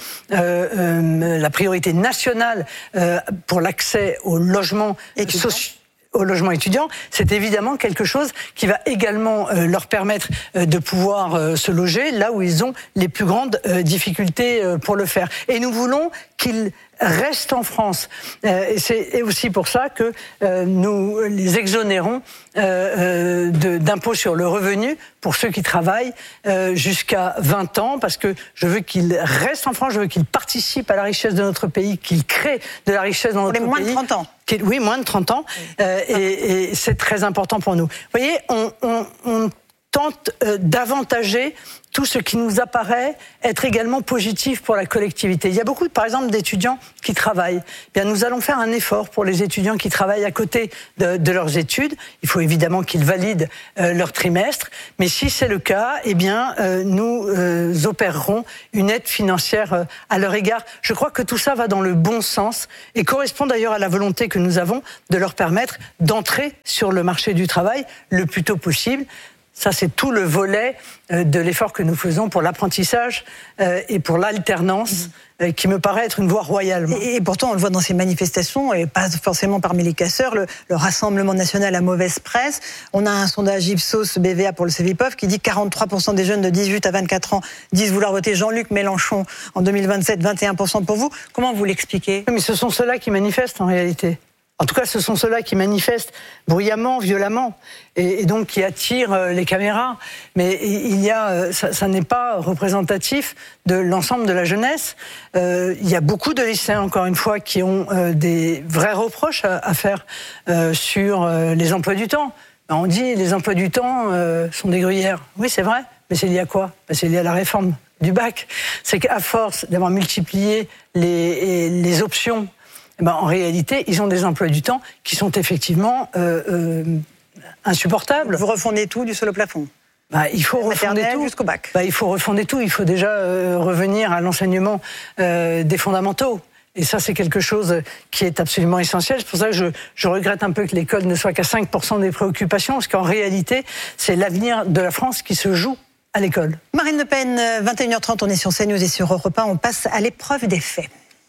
la priorité nationale pour l'accès au logement étudiant, c'est évidemment quelque chose qui va également leur permettre de pouvoir se loger là où ils ont les plus grandes difficultés pour le faire. Et nous voulons qu'ils restent en France. Et c'est aussi pour ça que nous les exonérons d'impôt sur le revenu pour ceux qui travaillent jusqu'à 20 ans, parce que je veux qu'ils restent en France, je veux qu'ils participent à la richesse de notre pays, qu'ils créent de la richesse dans notre pays. Moins de 30 ans. Oui, moins de 30 ans. Et c'est très important pour nous. Vous voyez, on tente d'avantager tout ce qui nous apparaît être également positif pour la collectivité. Il y a beaucoup, par exemple, d'étudiants qui travaillent. Bien, nous allons faire un effort pour les étudiants qui travaillent à côté de leurs études. Il faut évidemment qu'ils valident leur trimestre, mais si c'est le cas, eh bien, nous opérerons une aide financière à leur égard. Je crois que tout ça va dans le bon sens et correspond d'ailleurs à la volonté que nous avons de leur permettre d'entrer sur le marché du travail le plus tôt possible. Ça, c'est tout le volet de l'effort que nous faisons pour l'apprentissage et pour l'alternance, qui me paraît être une voie royale. Et pourtant, on le voit dans ces manifestations, et pas forcément parmi les casseurs, le Rassemblement national à mauvaise presse. On a un sondage Ipsos BVA pour le Cevipof qui dit que 43% des jeunes de 18 à 24 ans disent vouloir voter Jean-Luc Mélenchon en 2027, 21% pour vous. Comment vous l'expliquez ? Mais ce sont ceux-là qui manifestent en réalité. En tout cas, ce sont ceux-là qui manifestent bruyamment, violemment, et donc qui attirent les caméras. Mais ça n'est pas représentatif de l'ensemble de la jeunesse. Il y a beaucoup de lycéens, encore une fois, qui ont des vrais reproches à faire sur les emplois du temps. On dit les emplois du temps sont des gruyères. Oui, c'est vrai, mais c'est lié à quoi ? C'est lié à la réforme du bac. C'est qu'à force d'avoir multiplié les options, en réalité, ils ont des emplois du temps qui sont effectivement insupportables. Vous refondez tout du sol au plafond. Il faut refonder tout jusqu'au bac. Il faut refonder tout. Il faut déjà revenir à l'enseignement des fondamentaux. Et ça, c'est quelque chose qui est absolument essentiel. C'est pour ça que je regrette un peu que l'école ne soit qu'à 5% des préoccupations, parce qu'en réalité, c'est l'avenir de la France qui se joue à l'école. Marine Le Pen, 21h30, on est sur CNews et sur Europe 1. On passe à l'épreuve des faits.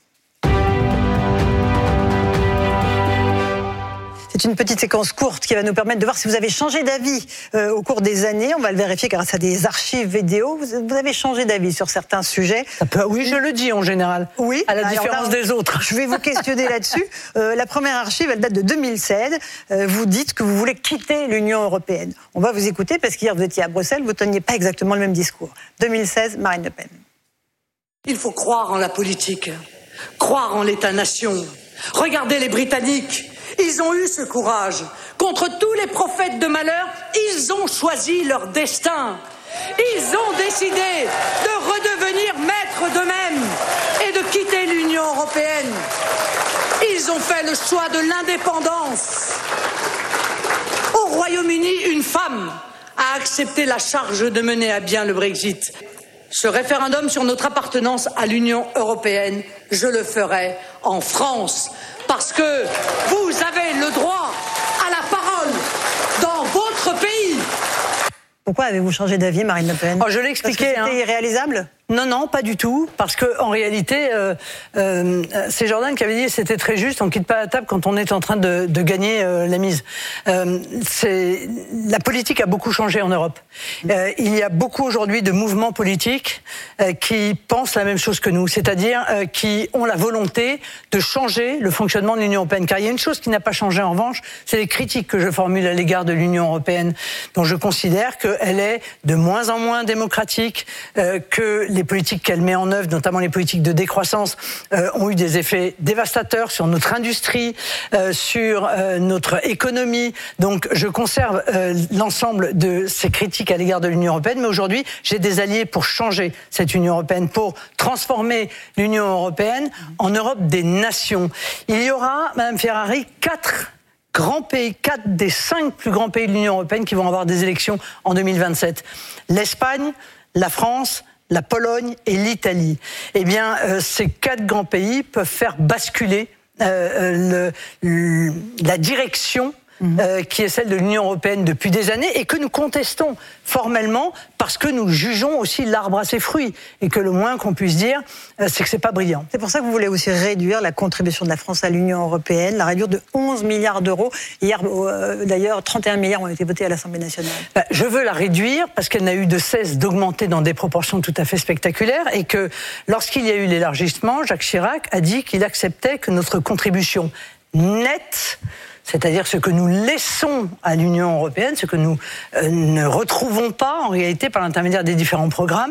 C'est une petite séquence courte qui va nous permettre de voir si vous avez changé d'avis au cours des années. On va le vérifier grâce à des archives vidéo. Vous avez changé d'avis sur certains sujets. Oui, je le dis en général. Oui. À la différence des autres. Je vais vous questionner là-dessus. La première archive, elle date de 2016. Vous dites que vous voulez quitter l'Union européenne. On va vous écouter parce qu'hier vous étiez à Bruxelles, vous ne teniez pas exactement le même discours. 2016, Marine Le Pen. Il faut croire en la politique, croire en l'État-nation. Regardez les Britanniques. Ils ont eu ce courage. Contre tous les prophètes de malheur, ils ont choisi leur destin. Ils ont décidé de redevenir maîtres d'eux-mêmes et de quitter l'Union européenne. Ils ont fait le choix de l'indépendance. Au Royaume-Uni, une femme a accepté la charge de mener à bien le Brexit. Ce référendum sur notre appartenance à l'Union européenne, je le ferai en France. Parce que vous avez le droit à la parole dans votre pays. Pourquoi avez-vous changé d'avis, Marine Le Pen ? Je l'ai expliqué. C'était irréalisable ? Non, pas du tout. Parce que en réalité, c'est Jordan qui avait dit c'était très juste. On quitte pas la table quand on est en train de gagner la mise. La politique a beaucoup changé en Europe. Il y a beaucoup aujourd'hui de mouvements politiques qui pensent la même chose que nous, c'est-à-dire qui ont la volonté de changer le fonctionnement de l'Union européenne. Car il y a une chose qui n'a pas changé en revanche, c'est les critiques que je formule à l'égard de l'Union européenne, dont je considère qu'elle est de moins en moins démocratique, que les politiques qu'elle met en œuvre, notamment les politiques de décroissance, ont eu des effets dévastateurs sur notre industrie, sur notre économie. Donc je conserve l'ensemble de ces critiques à l'égard de l'Union européenne, mais aujourd'hui j'ai des alliés pour changer cette Union européenne, pour transformer l'Union européenne en Europe des nations. Il y aura, Madame Ferrari, 4 grands pays, 4 des 5 plus grands pays de l'Union européenne qui vont avoir des élections en 2027. L'Espagne, la France, la Pologne et l'Italie. Eh bien, ces 4 grands pays peuvent faire basculer la direction qui est celle de l'Union européenne depuis des années et que nous contestons formellement parce que nous jugeons aussi l'arbre à ses fruits et que le moins qu'on puisse dire, c'est que c'est pas brillant. C'est pour ça que vous voulez aussi réduire la contribution de la France à l'Union européenne, la réduire de 11 milliards d'euros. Hier, d'ailleurs, 31 milliards ont été votés à l'Assemblée nationale. Je veux la réduire parce qu'elle n'a eu de cesse d'augmenter dans des proportions tout à fait spectaculaires et que lorsqu'il y a eu l'élargissement, Jacques Chirac a dit qu'il acceptait que notre contribution nette, c'est-à-dire ce que nous laissons à l'Union européenne, ce que nous ne retrouvons pas en réalité par l'intermédiaire des différents programmes,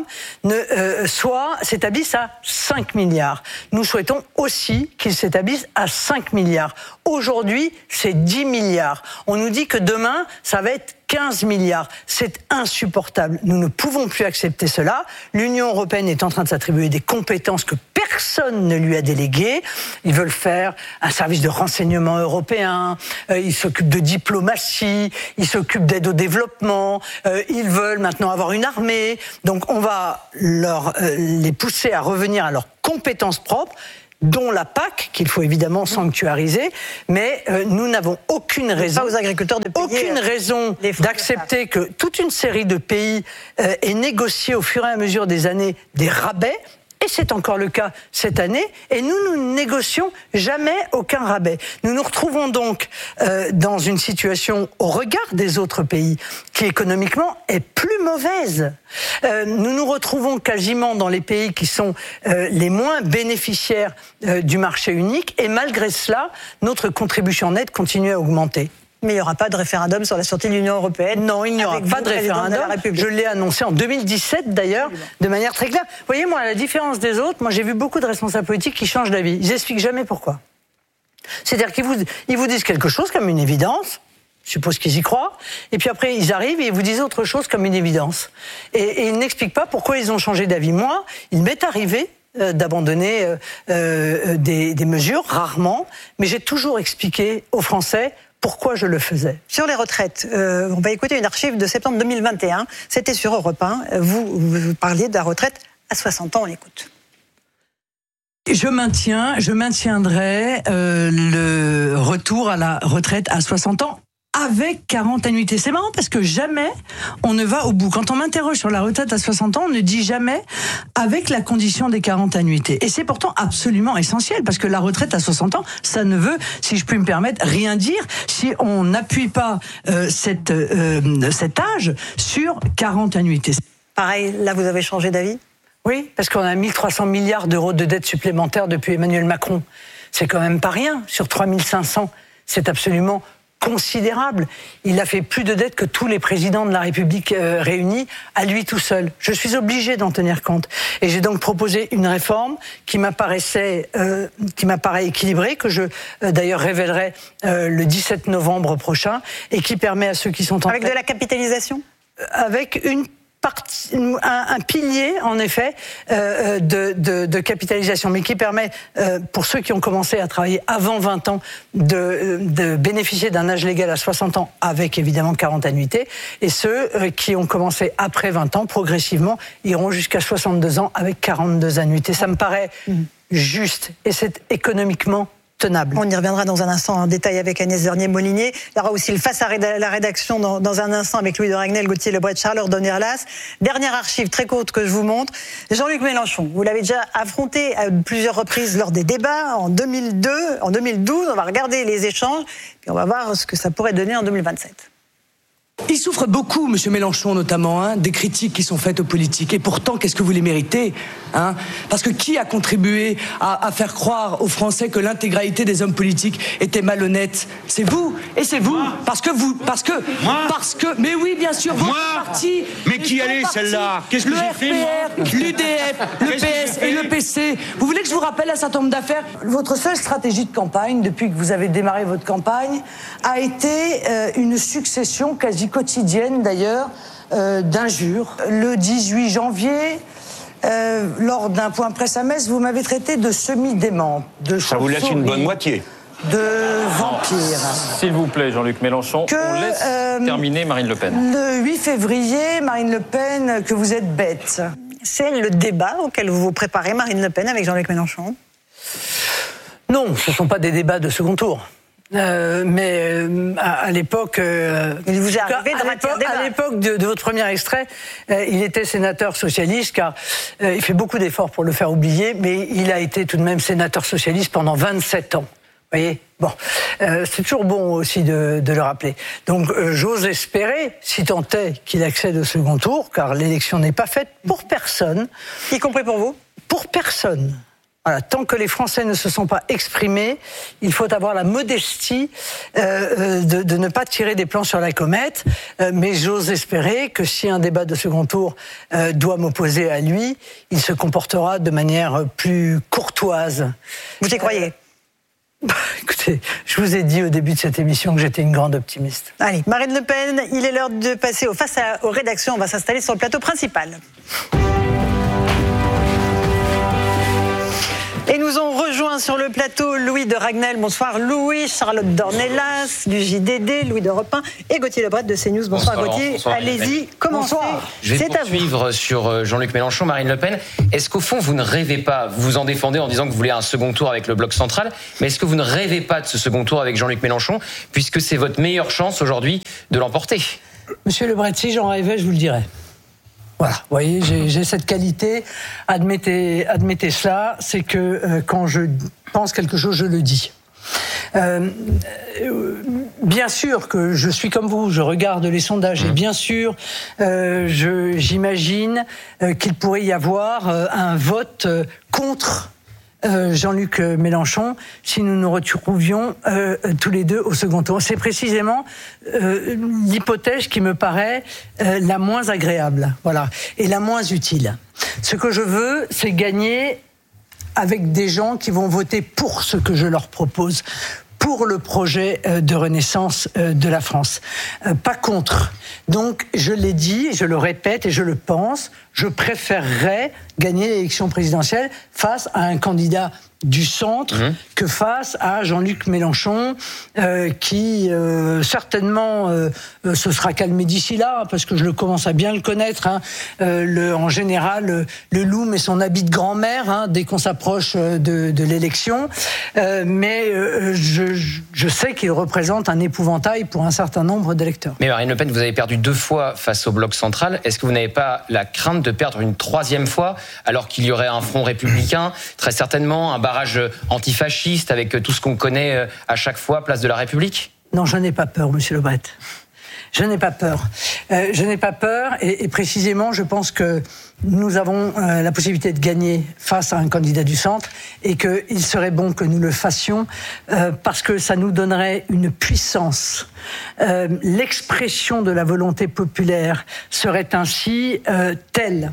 s'établisse à 5 milliards. Nous souhaitons aussi qu'il s'établisse à 5 milliards. Aujourd'hui, c'est 10 milliards. On nous dit que demain, ça va être 15 milliards. C'est insupportable. Nous ne pouvons plus accepter cela. L'Union européenne est en train de s'attribuer des compétences que personne ne lui a déléguées. Ils veulent faire un service de renseignement européen, ils s'occupent de diplomatie, ils s'occupent d'aide au développement, ils veulent maintenant avoir une armée. Donc on va les pousser à revenir à leurs compétences propres, dont la PAC, qu'il faut évidemment sanctuariser, mais nous n'avons aucune raison, pas aux agriculteurs de payer aucune raison d'accepter que toute une série de pays ait négocié au fur et à mesure des années des rabais. Et c'est encore le cas cette année, et nous ne négocions jamais aucun rabais. Nous nous retrouvons donc dans une situation au regard des autres pays qui économiquement est plus mauvaise. Nous nous retrouvons quasiment dans les pays qui sont les moins bénéficiaires du marché unique, et malgré cela, notre contribution nette continue à augmenter. Mais il n'y aura pas de référendum sur la sortie de l'Union européenne. Non, il n'y aura pas de référendum. Je l'ai annoncé en 2017 d'ailleurs, de manière très claire. Vous voyez, moi, à la différence des autres, moi j'ai vu beaucoup de responsables politiques qui changent d'avis. Ils n'expliquent jamais pourquoi. C'est-à-dire qu'ils vous disent quelque chose comme une évidence, je suppose qu'ils y croient, et puis après ils arrivent et ils vous disent autre chose comme une évidence. Et ils n'expliquent pas pourquoi ils ont changé d'avis. Moi, il m'est arrivé d'abandonner des mesures, rarement, mais j'ai toujours expliqué aux Français pourquoi je le faisais. Sur les retraites, on va écouter une archive de septembre 2021. C'était sur Europe 1. Vous parliez de la retraite à 60 ans. On l'écoute. Je maintiendrai le retour à la retraite à 60 ans avec 40 annuités. C'est marrant parce que jamais on ne va au bout. Quand on m'interroge sur la retraite à 60 ans, on ne dit jamais avec la condition des 40 annuités. Et c'est pourtant absolument essentiel parce que la retraite à 60 ans, ça ne veut, si je puis me permettre, rien dire si on n'appuie pas cet âge sur 40 annuités. Pareil, là vous avez changé d'avis ? Oui, parce qu'on a 1300 milliards d'euros de dettes supplémentaires depuis Emmanuel Macron. C'est quand même pas rien. Sur 3500, c'est absolument considérable. Il a fait plus de dettes que tous les présidents de la République réunis à lui tout seul. Je suis obligé d'en tenir compte. Et j'ai donc proposé une réforme qui m'apparaît équilibrée, que je d'ailleurs révélerai le 17 novembre prochain, et qui permet à ceux qui sont en Avec de la capitalisation ? Avec un pilier, en effet, de capitalisation, mais qui permet, pour ceux qui ont commencé à travailler avant 20 ans, de bénéficier d'un âge légal à 60 ans, avec évidemment 40 annuités, et ceux qui ont commencé après 20 ans, progressivement, iront jusqu'à 62 ans avec 42 annuités. Ça me paraît juste, et c'est économiquement tenable. On y reviendra dans un instant en détail avec Agnès Vernier-Molinier. Il y aura aussi le face à la rédaction dans un instant avec Louis de Ragnel, Gauthier Lebret, Charles Dornelas. Dernière archive très courte que je vous montre. Jean-Luc Mélenchon, vous l'avez déjà affronté à plusieurs reprises lors des débats en 2002, en 2012. On va regarder les échanges et on va voir ce que ça pourrait donner en 2027. Il souffre beaucoup, M. Mélenchon notamment, des critiques qui sont faites aux politiques. Et pourtant, qu'est-ce que vous les méritez ? Parce que qui a contribué à faire croire aux Français que l'intégralité des hommes politiques étaient malhonnêtes ? C'est vous. Et c'est vous. Parce que... Mais oui, bien sûr, votre parti... Mais qui allait celle-là ? Qu'est-ce que j'ai fait, moi ? L'UDF, le PS et le PC. Vous voulez que je vous rappelle un certain nombre d'affaires ? Votre seule stratégie de campagne, depuis que vous avez démarré votre campagne, a été une succession quasi quotidienne d'ailleurs d'injures. Le 18 janvier, lors d'un point presse à Metz, vous m'avez traité de semi-dément, de ça vous laisse une bonne moitié. De vampire. S'il vous plaît, Jean-Luc Mélenchon, on laisse terminer Marine Le Pen. Le 8 février, Marine Le Pen, que vous êtes bête. C'est le débat auquel vous vous préparez, Marine Le Pen, avec Jean-Luc Mélenchon ? Non, ce ne sont pas des débats de second tour. Mais à l'époque, il vous est arrivé à l'époque de votre premier extrait, il était sénateur socialiste, car il fait beaucoup d'efforts pour le faire oublier, mais il a été tout de même sénateur socialiste pendant 27 ans. Vous voyez, bon, c'est toujours bon aussi de le rappeler. Donc, j'ose espérer, si tant est qu'il accède au second tour, car l'élection n'est pas faite pour personne, y compris pour vous, pour personne. Voilà, tant que les Français ne se sont pas exprimés, il faut avoir la modestie de ne pas tirer des plans sur la comète. Mais j'ose espérer que si un débat de second tour doit m'opposer à lui, il se comportera de manière plus courtoise. Vous y croyez ? Écoutez, je vous ai dit au début de cette émission que j'étais une grande optimiste. Allez, Marine Le Pen, il est l'heure de passer aux rédactions. On va s'installer sur le plateau principal. Et nous ont rejoint sur le plateau Louis de Ragnel. Bonsoir Louis, Charlotte Dornelas du JDD, Louis d'Europe 1 et Gauthier Lebret de CNews. Bonsoir Gauthier. Bonsoir, allez-y, commencez. Je vais poursuivre sur Jean-Luc Mélenchon, Marine Le Pen. Est-ce qu'au fond, vous ne rêvez pas, vous vous en défendez en disant que vous voulez un second tour avec le bloc central, mais est-ce que vous ne rêvez pas de ce second tour avec Jean-Luc Mélenchon, puisque c'est votre meilleure chance aujourd'hui de l'emporter ? Monsieur Lebret, si j'en rêvais, je vous le dirais. Voilà, vous voyez, j'ai cette qualité, admettez cela, c'est que quand je pense quelque chose, je le dis. Bien sûr que je suis comme vous, je regarde les sondages et bien sûr, j'imagine qu'il pourrait y avoir un vote contre Jean-Luc Mélenchon si nous nous retrouvions tous les deux au second tour. C'est précisément l'hypothèse qui me paraît la moins agréable, voilà, et la moins utile. Ce que je veux, c'est gagner avec des gens qui vont voter pour ce que je leur propose, pour le projet de renaissance de la France, pas contre. Donc, je l'ai dit, je le répète et je le pense, je préférerais gagner l'élection présidentielle face à un candidat du centre que face à Jean-Luc Mélenchon, qui certainement se sera calmé d'ici là, parce que je commence à bien le connaître. En général, le loup met son habit de grand-mère dès qu'on s'approche de l'élection. Mais je sais qu'il représente un épouvantail pour un certain nombre d'électeurs. Mais Marine Le Pen, vous avez perdu 2 fois face au bloc central. Est-ce que vous n'avez pas la crainte de perdre une 3e fois, alors qu'il y aurait un front républicain, très certainement, un barrage antifasciste avec tout ce qu'on connaît à chaque fois, place de la République ? Non, je n'ai pas peur, monsieur Lebret. Je n'ai pas peur. Je n'ai pas peur et précisément, je pense que nous avons la possibilité de gagner face à un candidat du centre et qu'il serait bon que nous le fassions parce que ça nous donnerait une puissance. L'expression de la volonté populaire serait ainsi telle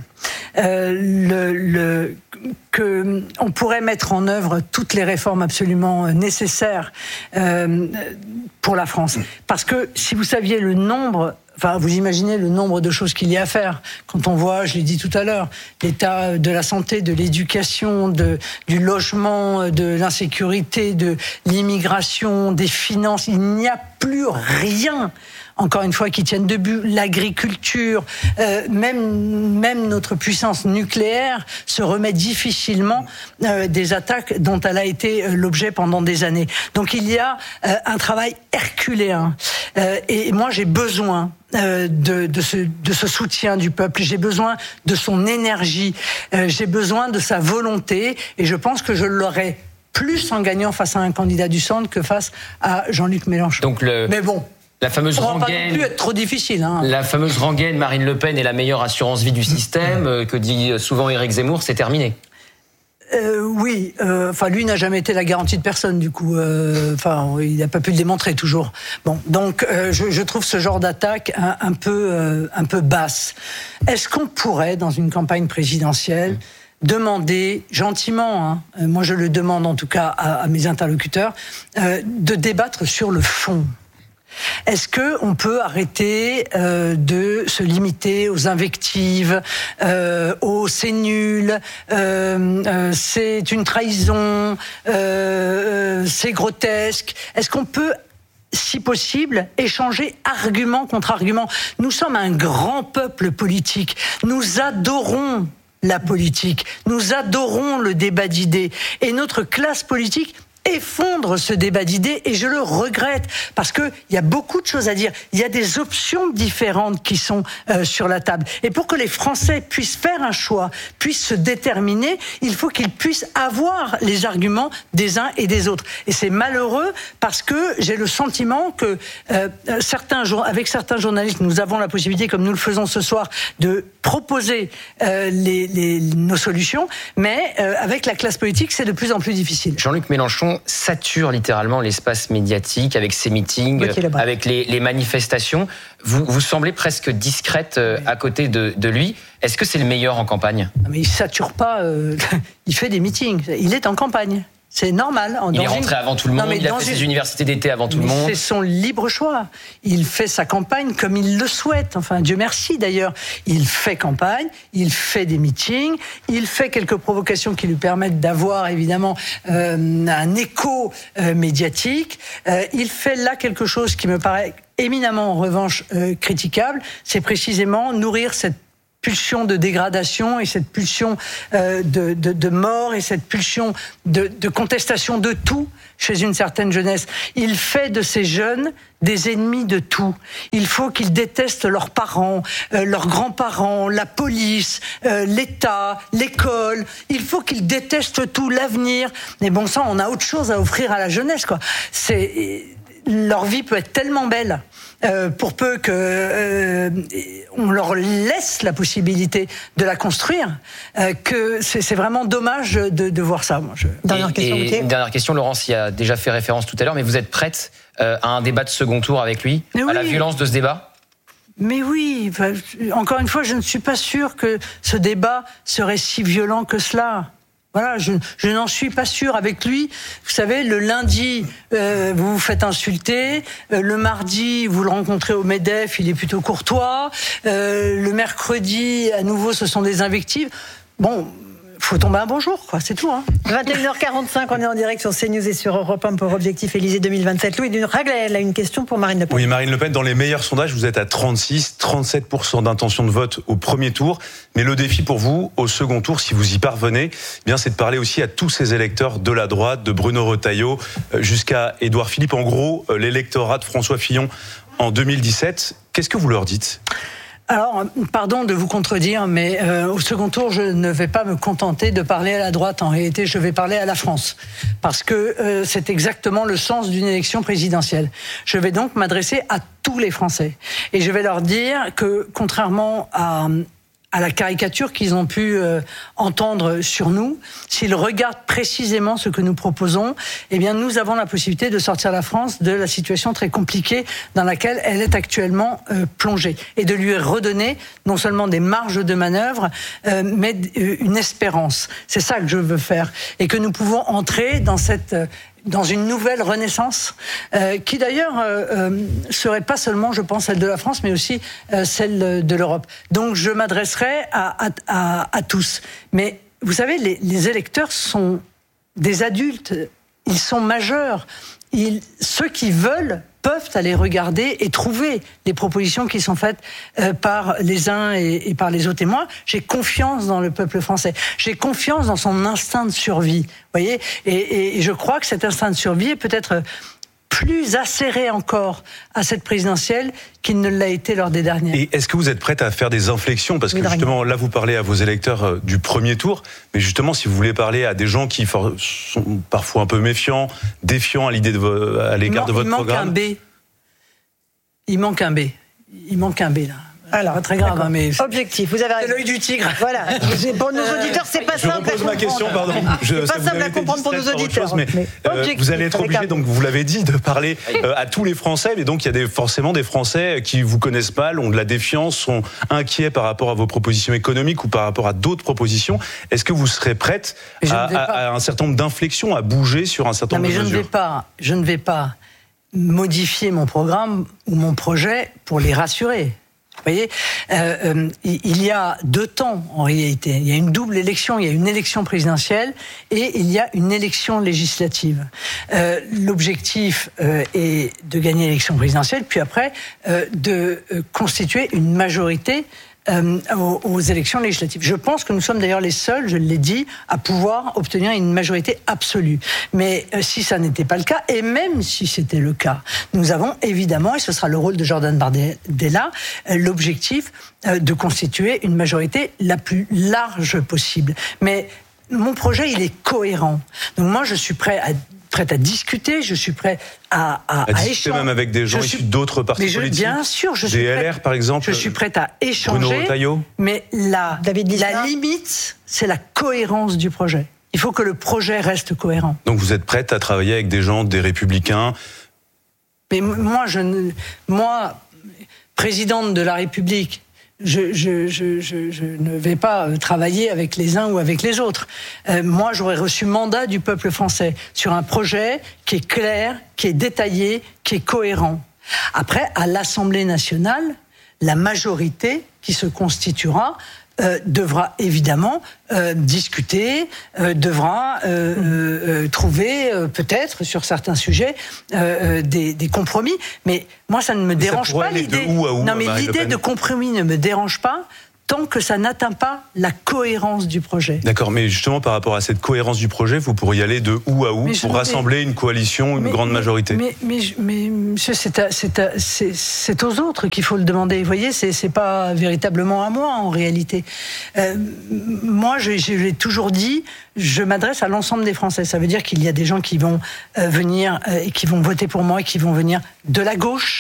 que on pourrait mettre en œuvre toutes les réformes absolument nécessaires pour la France. Parce que si vous saviez le nombre, enfin vous imaginez le nombre de choses qu'il y a à faire. Quand on voit, je l'ai dit tout à l'heure, l'état de la santé, de l'éducation, du logement, de l'insécurité, de l'immigration, des finances, il n'y a plus rien. Encore une fois, qui tiennent debout l'agriculture, même notre puissance nucléaire se remet difficilement des attaques dont elle a été l'objet pendant des années. Donc il y a un travail herculéen. Et moi, j'ai besoin de ce soutien du peuple. J'ai besoin de son énergie. J'ai besoin de sa volonté. Et je pense que je l'aurai plus en gagnant face à un candidat du centre que face à Jean-Luc Mélenchon. Donc Mais bon. La fameuse rengaine. Ça va pas non plus être trop difficile. La fameuse rengaine Marine Le Pen est la meilleure assurance vie du système que dit souvent Éric Zemmour, c'est terminé. Oui, lui n'a jamais été la garantie de personne du coup. Il n'a pas pu le démontrer toujours. Bon, donc je trouve ce genre d'attaque un peu basse. Est-ce qu'on pourrait, dans une campagne présidentielle, demander gentiment, moi je le demande en tout cas à mes interlocuteurs, de débattre sur le fond? Est-ce que on peut arrêter de se limiter aux invectives, aux c'est nul, c'est une trahison, c'est grotesque? Est-ce qu'on peut, si possible, échanger argument contre argument? Nous sommes un grand peuple politique. Nous adorons la politique. Nous adorons le débat d'idées. Et notre classe politique effondre ce débat d'idées et je le regrette parce que il y a beaucoup de choses à dire. Il y a des options différentes qui sont sur la table. Et pour que les Français puissent faire un choix, puissent se déterminer, il faut qu'ils puissent avoir les arguments des uns et des autres. Et c'est malheureux parce que j'ai le sentiment que avec certains journalistes, nous avons la possibilité, comme nous le faisons ce soir, de proposer nos solutions, mais avec la classe politique, c'est de plus en plus difficile. Jean-Luc Mélenchon sature littéralement l'espace médiatique avec ses meetings, avec les manifestations. Vous semblez presque discrète à côté de lui. Est-ce que c'est le meilleur en campagne ? Mais il sature pas, il fait des meetings, il est en campagne. C'est normal. Il est rentré avant tout le monde, il a fait ses universités d'été avant tout le monde. C'est son libre choix. Il fait sa campagne comme il le souhaite. Enfin, Dieu merci d'ailleurs. Il fait campagne, il fait des meetings, il fait quelques provocations qui lui permettent d'avoir évidemment un écho médiatique. Il fait là quelque chose qui me paraît éminemment en revanche critiquable. C'est précisément nourrir cette pulsion de dégradation et cette pulsion de mort et cette pulsion de contestation de tout chez une certaine jeunesse. Il fait de ces jeunes des ennemis de tout. Il faut qu'ils détestent leurs parents, leurs grands-parents, la police, l'État, l'école. Il faut qu'ils détestent tout, l'avenir. Mais bon sang, on a autre chose à offrir à la jeunesse, quoi. Leur vie peut être tellement belle. Pour peu que on leur laisse la possibilité de la construire, que c'est vraiment dommage de voir ça. Moi, une dernière question, Laurence y a déjà fait référence tout à l'heure, mais vous êtes prête à un débat de second tour avec lui, à la violence de ce débat ? Mais oui, encore une fois, je ne suis pas sûre que ce débat serait si violent que cela. Voilà, je n'en suis pas sûr avec lui. Vous savez, le lundi, vous vous faites insulter. Le mardi, vous le rencontrez au MEDEF, il est plutôt courtois. Le mercredi, à nouveau, ce sont des invectives. Bon, faut tomber un bon jour, quoi, c'est tout. 21h45, on est en direct sur CNews et sur Europe 1 pour Objectif Élysée 2027. Louis Dunragel a une question pour Marine Le Pen. Oui, Marine Le Pen, dans les meilleurs sondages, vous êtes à 37% d'intention de vote au premier tour. Mais le défi pour vous, au second tour, si vous y parvenez, eh bien, c'est de parler aussi à tous ces électeurs de la droite, de Bruno Retailleau jusqu'à Édouard Philippe. En gros, l'électorat de François Fillon en 2017. Qu'est-ce que vous leur dites ? Alors, pardon de vous contredire, mais au second tour, je ne vais pas me contenter de parler à la droite. En réalité, je vais parler à la France. Parce que c'est exactement le sens d'une élection présidentielle. Je vais donc m'adresser à tous les Français. Et je vais leur dire que, contrairement à la caricature qu'ils ont pu entendre sur nous, s'ils regardent précisément ce que nous proposons, eh bien nous avons la possibilité de sortir la France de la situation très compliquée dans laquelle elle est actuellement plongée et de lui redonner non seulement des marges de manœuvre, mais une espérance. C'est ça que je veux faire et que nous pouvons entrer dans une nouvelle renaissance qui d'ailleurs serait pas seulement, je pense, celle de la France, mais aussi celle de l'Europe. Donc je m'adresserai à tous. Mais vous savez, les électeurs sont des adultes, ils sont majeurs. Ceux qui veulent peuvent aller regarder et trouver les propositions qui sont faites par les uns et par les autres. Et moi, j'ai confiance dans le peuple français. J'ai confiance dans son instinct de survie. Vous voyez, et je crois que cet instinct de survie est peut-être plus acéré encore à cette présidentielle qu'il ne l'a été lors des dernières. Et est-ce que vous êtes prête à faire des inflexions ? Parce que justement, là, vous parlez à vos électeurs du premier tour, mais justement, si vous voulez parler à des gens qui sont parfois un peu méfiants, défiants à l'égard de votre programme... Il manque un B, là. Alors, pas très grave, mais Objectif, vous avez raison. C'est l'œil du tigre. Voilà. Pour nos auditeurs, c'est pas simple à comprendre. Je repose ma question, pardon. C'est pas simple à comprendre pour nos auditeurs. Mais vous allez être obligé, donc vous l'avez dit, de parler à tous les Français. Mais donc il y a forcément des Français qui vous connaissent mal, ont de la défiance, sont inquiets par rapport à vos propositions économiques ou par rapport à d'autres propositions. Est-ce que vous serez prête à un certain nombre d'inflexions, à bouger sur un certain nombre de mesures ? Je ne vais pas modifier mon programme ou mon projet pour les rassurer. Vous voyez, il y a deux temps en réalité. Il y a une double élection, il y a une élection présidentielle et il y a une élection législative. L'objectif est de gagner l'élection présidentielle, puis après de constituer une majorité aux élections législatives. Je pense que nous sommes d'ailleurs les seuls, je l'ai dit, à pouvoir obtenir une majorité absolue. Mais si ça n'était pas le cas, et même si c'était le cas, nous avons évidemment, et ce sera le rôle de Jordan Bardella, l'objectif de constituer une majorité la plus large possible. Mais mon projet, il est cohérent. Donc moi, je suis prête à discuter, je suis prêt à discuter même avec des gens issus d'autres partis politiques. Bien sûr, je suis LR, par exemple. Je suis prête à échanger. Bruno Retailleau. Mais la limite, c'est la cohérence du projet. Il faut que le projet reste cohérent. Donc vous êtes prête à travailler avec des gens, des Républicains. Mais moi, présidente de la République, je ne vais pas travailler avec les uns ou avec les autres. Moi, j'aurais reçu mandat du peuple français sur un projet qui est clair, qui est détaillé, qui est cohérent. Après, à l'Assemblée nationale, la majorité qui se constituera devra évidemment discuter, devra trouver peut-être sur certains sujets des compromis. Mais moi, ça ne me dérange pas l'idée. Non, mais l'idée de compromis ne me dérange pas tant que ça n'atteint pas la cohérence du projet. D'accord, mais justement par rapport à cette cohérence du projet, vous pourriez aller de où à où pour rassembler une coalition, une grande majorité. Mais monsieur, c'est aux autres qu'il faut le demander. Vous voyez, c'est pas véritablement à moi en réalité. Moi, je l'ai toujours dit, je m'adresse à l'ensemble des Français. Ça veut dire qu'il y a des gens qui vont venir et qui vont voter pour moi et qui vont venir de la gauche,